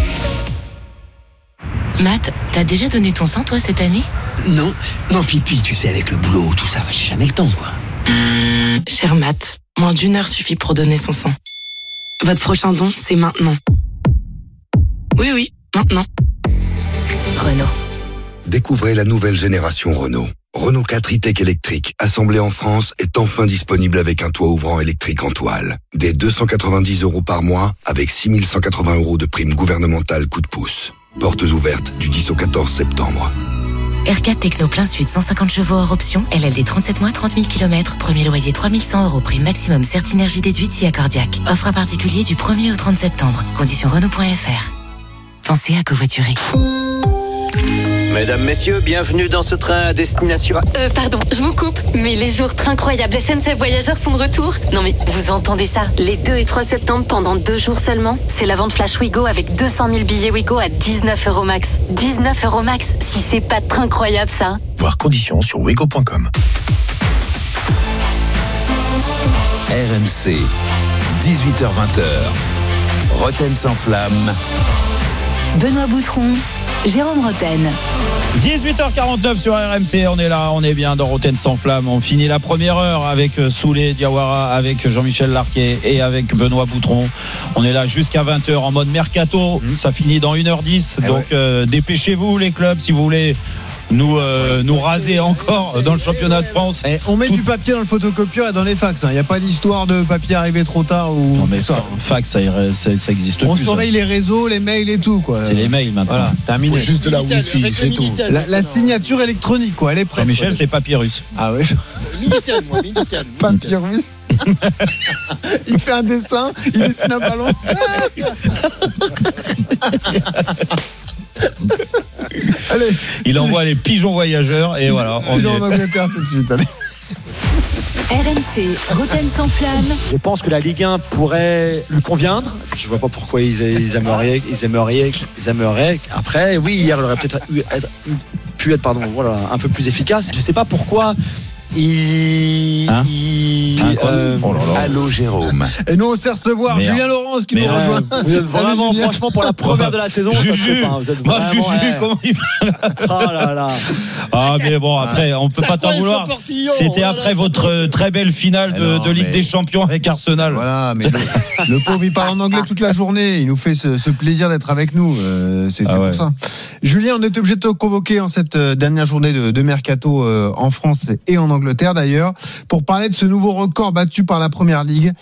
[SPEAKER 16] Matt, t'as déjà donné ton sang, toi, cette année?
[SPEAKER 10] Non, Pipi, tu sais, avec le boulot, tout ça, j'ai jamais le temps, quoi.
[SPEAKER 16] Cher Matt, moins d'1 heure suffit pour donner son sang. Votre prochain don, c'est maintenant. Oui, maintenant.
[SPEAKER 20] Renault.
[SPEAKER 11] Découvrez la nouvelle génération Renault. Renault 4 e-Tech électrique, assemblé en France, est enfin disponible avec un toit ouvrant électrique en toile. Dès 290 € par mois, avec 6 180 € de prime gouvernementale coup de pouce. Portes ouvertes du 10 au 14 septembre.
[SPEAKER 16] R4 Techno plein sud, 150 chevaux hors option, LLD 37 mois, 30 000 km, premier loyer 3 100 €, prime maximum Certinergie déduite si accordiaque. Offre à particulier du 1er au 30 septembre. Conditions Renault.fr. Pensez à covoiturer.
[SPEAKER 10] Mesdames, messieurs, bienvenue dans ce train à destination...
[SPEAKER 16] Pardon, je vous coupe, mais les jours incroyables SNCF Voyageurs sont de retour. Non mais, vous entendez ça? Les 2 et 3 septembre, pendant 2 jours seulement, c'est la vente Flash Wigo avec 200 000 billets Wigo à 19 € max. 19 € max, si c'est pas incroyable ça.
[SPEAKER 9] Voir conditions sur wigo.com. RMC, 18h-20h. Roten sans flamme.
[SPEAKER 20] Benoît Boutron, Jérôme Roten.
[SPEAKER 1] 18h49 sur RMC, on est là, on est bien dans Roten sans flamme. On finit la première heure avec Soulé Diawara, avec Jean-Michel Larquet et avec Benoît Boutron. On est là jusqu'à 20h en mode mercato. Ça finit dans 1h10. Donc dépêchez-vous les clubs si vous voulez nous raser encore dans le championnat de France.
[SPEAKER 2] On met du papier dans le photocopieur et dans les fax. Il n'y a pas d'histoire de papier arrivé trop tard ou
[SPEAKER 1] non, mais
[SPEAKER 2] ça.
[SPEAKER 1] Fax, ça existe plus.
[SPEAKER 2] On surveille les réseaux, les mails et tout, quoi.
[SPEAKER 1] C'est les mails maintenant.
[SPEAKER 2] Voilà, terminé.
[SPEAKER 3] Faut juste de la Wi-Fi, c'est tout.
[SPEAKER 2] La signature électronique, quoi. Elle est prête.
[SPEAKER 1] Jean-Michel, c'est papyrus.
[SPEAKER 2] Ah ouais.
[SPEAKER 4] Minitel.
[SPEAKER 2] Papyrus. Il fait un dessin, il dessine un ballon. Allez.
[SPEAKER 1] Il envoie les pigeons voyageurs et voilà.
[SPEAKER 2] On est en Angleterre tout de suite. Allez.
[SPEAKER 16] RMC, Roten sans flamme.
[SPEAKER 13] Je pense que la Ligue 1 pourrait lui conviendre. Je vois pas pourquoi ils aimeraient. Après, oui, hier, il aurait peut-être pu être un peu plus efficace. Je sais pas pourquoi.
[SPEAKER 9] Allô Jérôme.
[SPEAKER 2] Et nous on sait recevoir Julien Laurence qui nous rejoint.
[SPEAKER 13] Vous êtes vraiment, franchement, pour la première de la saison,
[SPEAKER 1] Juju, comment il
[SPEAKER 13] oh là là.
[SPEAKER 1] Ah mais bon, après on peut pas t'en vouloir. C'était après votre très belle finale de Ligue des Champions avec Arsenal.
[SPEAKER 2] Voilà, mais le pauvre il parle en anglais toute la journée. Il nous fait ce plaisir d'être avec nous. C'est pour ça. Julien, on est obligé de te convoquer en cette dernière journée de mercato en France et en Angleterre d'ailleurs, pour parler de ce nouveau record battu par la Première Ligue.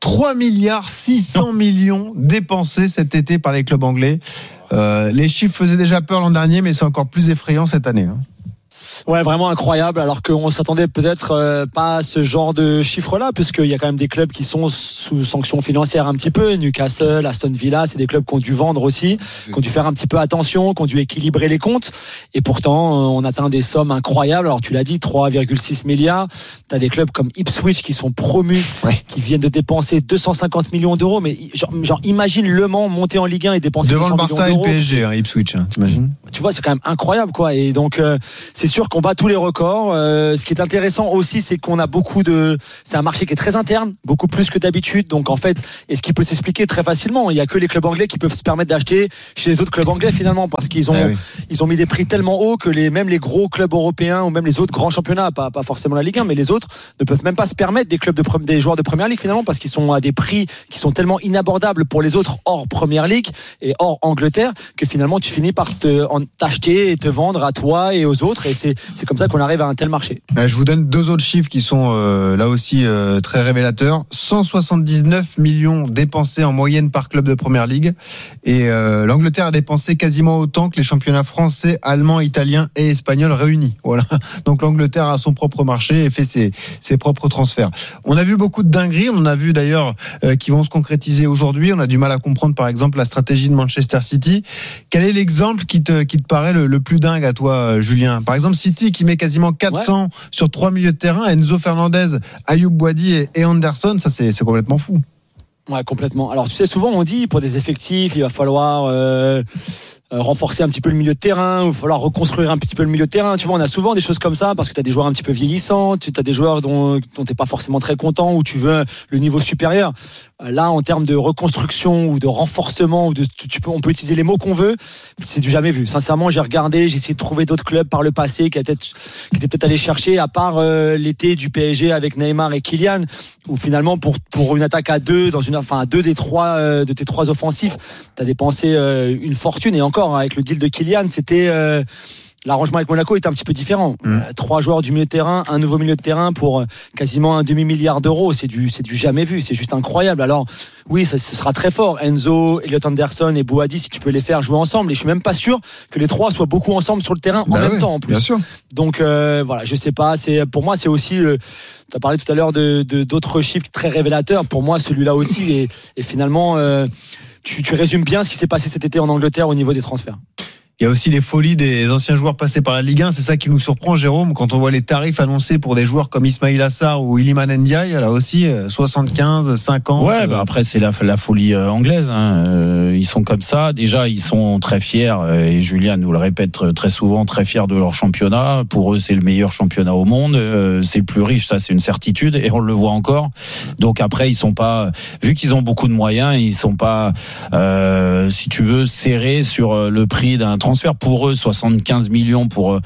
[SPEAKER 2] 3,6 milliards dépensés cet été par les clubs anglais. Les chiffres faisaient déjà peur l'an dernier, mais c'est encore plus effrayant cette année.
[SPEAKER 13] Ouais, vraiment incroyable, alors qu'on s'attendait peut-être pas à ce genre de chiffres-là, puisqu'il y a quand même des clubs qui sont sous sanction financière un petit peu. Newcastle, Aston Villa, c'est des clubs qui ont dû vendre aussi, qui ont dû faire un petit peu attention, qui ont dû équilibrer les comptes. Et pourtant, on atteint des sommes incroyables. Alors tu l'as dit, 3,6 milliards. T'as des clubs comme Ipswich qui sont promus, qui viennent de dépenser 250 millions d'euros. Mais genre imagine Le Mans monter en Ligue 1 et dépenser 200 millions d'euros.
[SPEAKER 2] Devant le Barça et le PSG, Ipswich, t'imagines?
[SPEAKER 13] Tu vois, c'est quand même incroyable, quoi. Et donc, c'est sûr qu'on bat tous les records. Ce qui est intéressant aussi, c'est qu'on a c'est un marché qui est très interne, beaucoup plus que d'habitude. Donc en fait, et ce qui peut s'expliquer très facilement, il y a que les clubs anglais qui peuvent se permettre d'acheter chez les autres clubs anglais finalement, parce qu'ils ont mis des prix tellement hauts que même les gros clubs européens ou même les autres grands championnats, pas forcément la Ligue 1, mais les autres ne peuvent même pas se permettre des joueurs de Première Ligue finalement, parce qu'ils sont à des prix qui sont tellement inabordables pour les autres hors Première Ligue et hors Angleterre, que finalement tu finis par t'acheter et te vendre à toi et aux autres, et c'est comme ça qu'on arrive à un tel marché.
[SPEAKER 2] Je vous donne 2 autres chiffres qui sont là aussi très révélateurs. 179 millions dépensés en moyenne par club de Première Ligue, et l'Angleterre a dépensé quasiment autant que les championnats français, allemands, italiens et espagnols réunis. Voilà. Donc l'Angleterre a son propre marché et fait ses propres transferts. On a vu beaucoup de dingueries, on a vu d'ailleurs qui vont se concrétiser aujourd'hui. On a du mal à comprendre par exemple la stratégie de Manchester City. Quel est l'exemple qui te paraît le plus dingue à toi, Julien? Par exemple, City qui met quasiment 400 sur 3 milieux de terrain, Enzo Fernandez, Ayoub Boadi et Anderson, ça c'est complètement fou.
[SPEAKER 13] Ouais, complètement. Alors tu sais, souvent on dit pour des effectifs, il va falloir renforcer un petit peu le milieu de terrain, il va falloir reconstruire un petit peu le milieu de terrain. Tu vois, on a souvent des choses comme ça parce que tu as des joueurs un petit peu vieillissants, tu as des joueurs dont tu n'es pas forcément très content ou tu veux le niveau supérieur. Là, en termes de reconstruction ou de renforcement, on peut utiliser les mots qu'on veut, c'est du jamais vu. Sincèrement, j'ai regardé, j'ai essayé de trouver d'autres clubs par le passé qui étaient peut-être allés chercher, à part l'été du PSG avec Neymar et Kylian, où finalement pour une attaque à deux, à deux des trois de tes trois offensifs, tu as dépensé une fortune. Et encore, avec le deal de Kylian, c'était l'arrangement avec Monaco est un petit peu différent. 3 joueurs du milieu de terrain, un nouveau milieu de terrain pour quasiment 1,5 milliard d'euros. C'est du jamais vu. C'est juste incroyable. Alors, oui, ce sera très fort. Enzo, Elliot Anderson et Boadi, si tu peux les faire jouer ensemble. Et je suis même pas sûr que les 3 soient beaucoup ensemble sur le terrain en même temps, en plus.
[SPEAKER 2] Bien sûr.
[SPEAKER 13] Donc, voilà, je sais pas. Pour moi, c'est aussi tu as parlé tout à l'heure d'autres chiffres très révélateurs. Pour moi, celui-là aussi. Et finalement, tu résumes bien ce qui s'est passé cet été en Angleterre au niveau des transferts.
[SPEAKER 2] Il y a aussi les folies des anciens joueurs passés par la Ligue 1. C'est ça qui nous surprend, Jérôme, quand on voit les tarifs annoncés pour des joueurs comme Ismail Assar ou Iliman Ndiaye. Là aussi, 75, 50.
[SPEAKER 1] Ouais, après, c'est la folie anglaise. Ils sont comme ça. Déjà, ils sont très fiers, et Julien nous le répète très souvent, très fiers de leur championnat. Pour eux, c'est le meilleur championnat au monde. C'est le plus riche, ça, c'est une certitude. Et on le voit encore. Donc après, ils sont pas, vu qu'ils ont beaucoup de moyens, ils sont pas, si tu veux, serrés sur le prix d'un transfert. Pour eux, 75 millions pour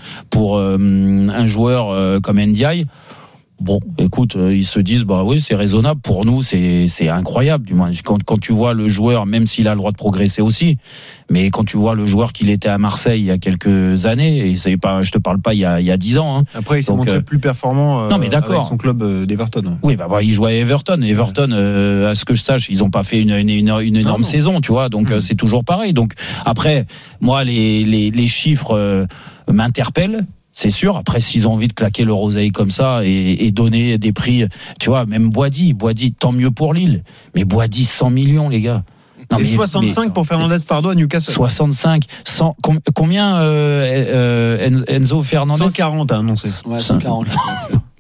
[SPEAKER 1] un joueur comme Ndiaye. Bon, écoute, ils se disent, bah oui, c'est raisonnable. Pour nous, c'est incroyable. Du moins, quand tu vois le joueur, même s'il a le droit de progresser aussi, mais quand tu vois le joueur qu'il était à Marseille il y a quelques années, et c'est pas, je te parle pas il y a 10 ans. Hein.
[SPEAKER 2] Après, il s'est montré plus performant avec son club d'Everton.
[SPEAKER 1] Oui, il jouait à Everton. Everton, à ce que je sache, ils ont pas fait une énorme saison, tu vois. Donc c'est toujours pareil. Donc après, moi, les chiffres m'interpellent. C'est sûr. Après, s'ils ont envie de claquer leur oseille comme ça et donner des prix, tu vois, même Boadi, tant mieux pour Lille. Mais Boadi, 100 millions, les gars.
[SPEAKER 2] Non, et 65 pour Fernandez Pardo à Newcastle.
[SPEAKER 1] 65. Combien Enzo Fernandez?
[SPEAKER 2] 140 à annoncer.
[SPEAKER 13] Ouais, 140.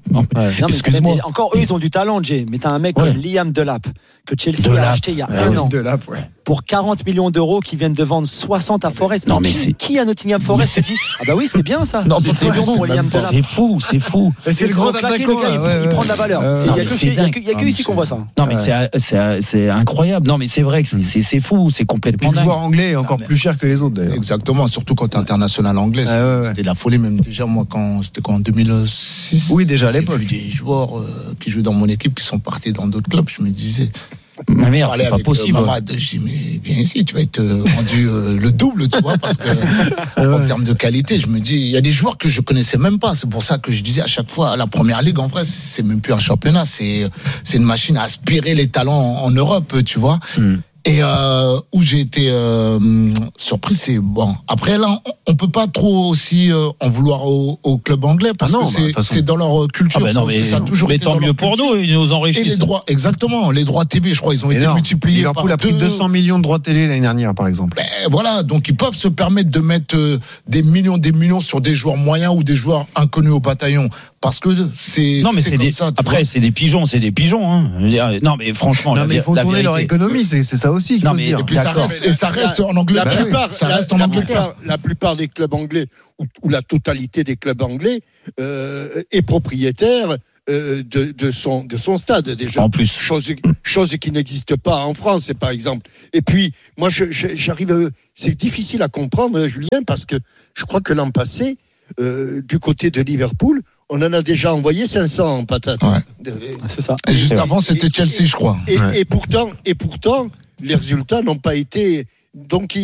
[SPEAKER 1] Excuse-moi.
[SPEAKER 13] Mais encore eux, ils ont du talent, Jay. Mais t'as un mec comme Liam Delap que Chelsea a acheté il y a un an.
[SPEAKER 2] Delap,
[SPEAKER 13] pour 40 millions d'euros qui viennent de vendre 60 à Forest. Non, mais qui à Nottingham Forest se dit ah bah oui, c'est bien ça.
[SPEAKER 1] Non, c'est fou.
[SPEAKER 2] Et c'est le grand attaquant.
[SPEAKER 13] Il prend de la valeur. Il n'y a que ici qu'on voit ça.
[SPEAKER 1] Non, mais c'est incroyable. Non, mais c'est vrai que c'est fou. C'est complètement dingue.
[SPEAKER 2] Le joueur anglais est encore plus cher que les autres d'ailleurs.
[SPEAKER 3] Exactement, surtout quand tu es international anglais. C'était la folie, même déjà, moi, c'était en 2006.
[SPEAKER 2] Oui, déjà à l'époque.
[SPEAKER 3] J'ai vu des joueurs qui jouaient dans mon équipe qui sont partis dans d'autres clubs. Je me disais.
[SPEAKER 1] Mais merde, c'est pas possible.
[SPEAKER 3] Mamad, je dis, mais viens ici, tu vas être rendu le double, tu vois, parce que en termes de qualité, je me dis, il y a des joueurs que je connaissais même pas. C'est pour ça que je disais à chaque fois, la première ligue, en vrai, c'est même plus un championnat, c'est une machine à aspirer les talents en Europe, tu vois. Et où j'ai été surpris, c'est bon. Après là, on peut pas trop aussi en vouloir au club anglais parce que c'est dans leur culture.
[SPEAKER 1] Ça a toujours été tant mieux pour nous, ils nous enrichissent.
[SPEAKER 3] Et les droits, exactement, les droits TV, je crois, ils ont été multipliés.
[SPEAKER 2] Liverpool a pris 200 millions de droits télé l'année dernière, par exemple.
[SPEAKER 3] Voilà, donc ils peuvent se permettre de mettre des millions sur des joueurs moyens ou des joueurs inconnus au bataillon. Parce que c'est.
[SPEAKER 1] Non, mais c'est des. Après, c'est des pigeons. Hein. Non, mais franchement.
[SPEAKER 2] Non, mais il faut tourner leur économie, c'est ça aussi qu'il faut se dire.
[SPEAKER 3] Et puis ça reste en Angleterre. Ça reste en Angleterre.
[SPEAKER 4] La plupart des clubs anglais, ou la totalité des clubs anglais, est propriétaire de son stade déjà.
[SPEAKER 1] En plus.
[SPEAKER 4] Chose qui n'existe pas en France, par exemple. Et puis, moi, j'arrive. C'est difficile à comprendre, Julien, parce que je crois que l'an passé. Du côté de Liverpool, on en a déjà envoyé 500 en patates.
[SPEAKER 13] C'est ça.
[SPEAKER 3] Et juste avant, c'était Chelsea, je crois.
[SPEAKER 4] Et pourtant, les résultats n'ont pas été. Donc,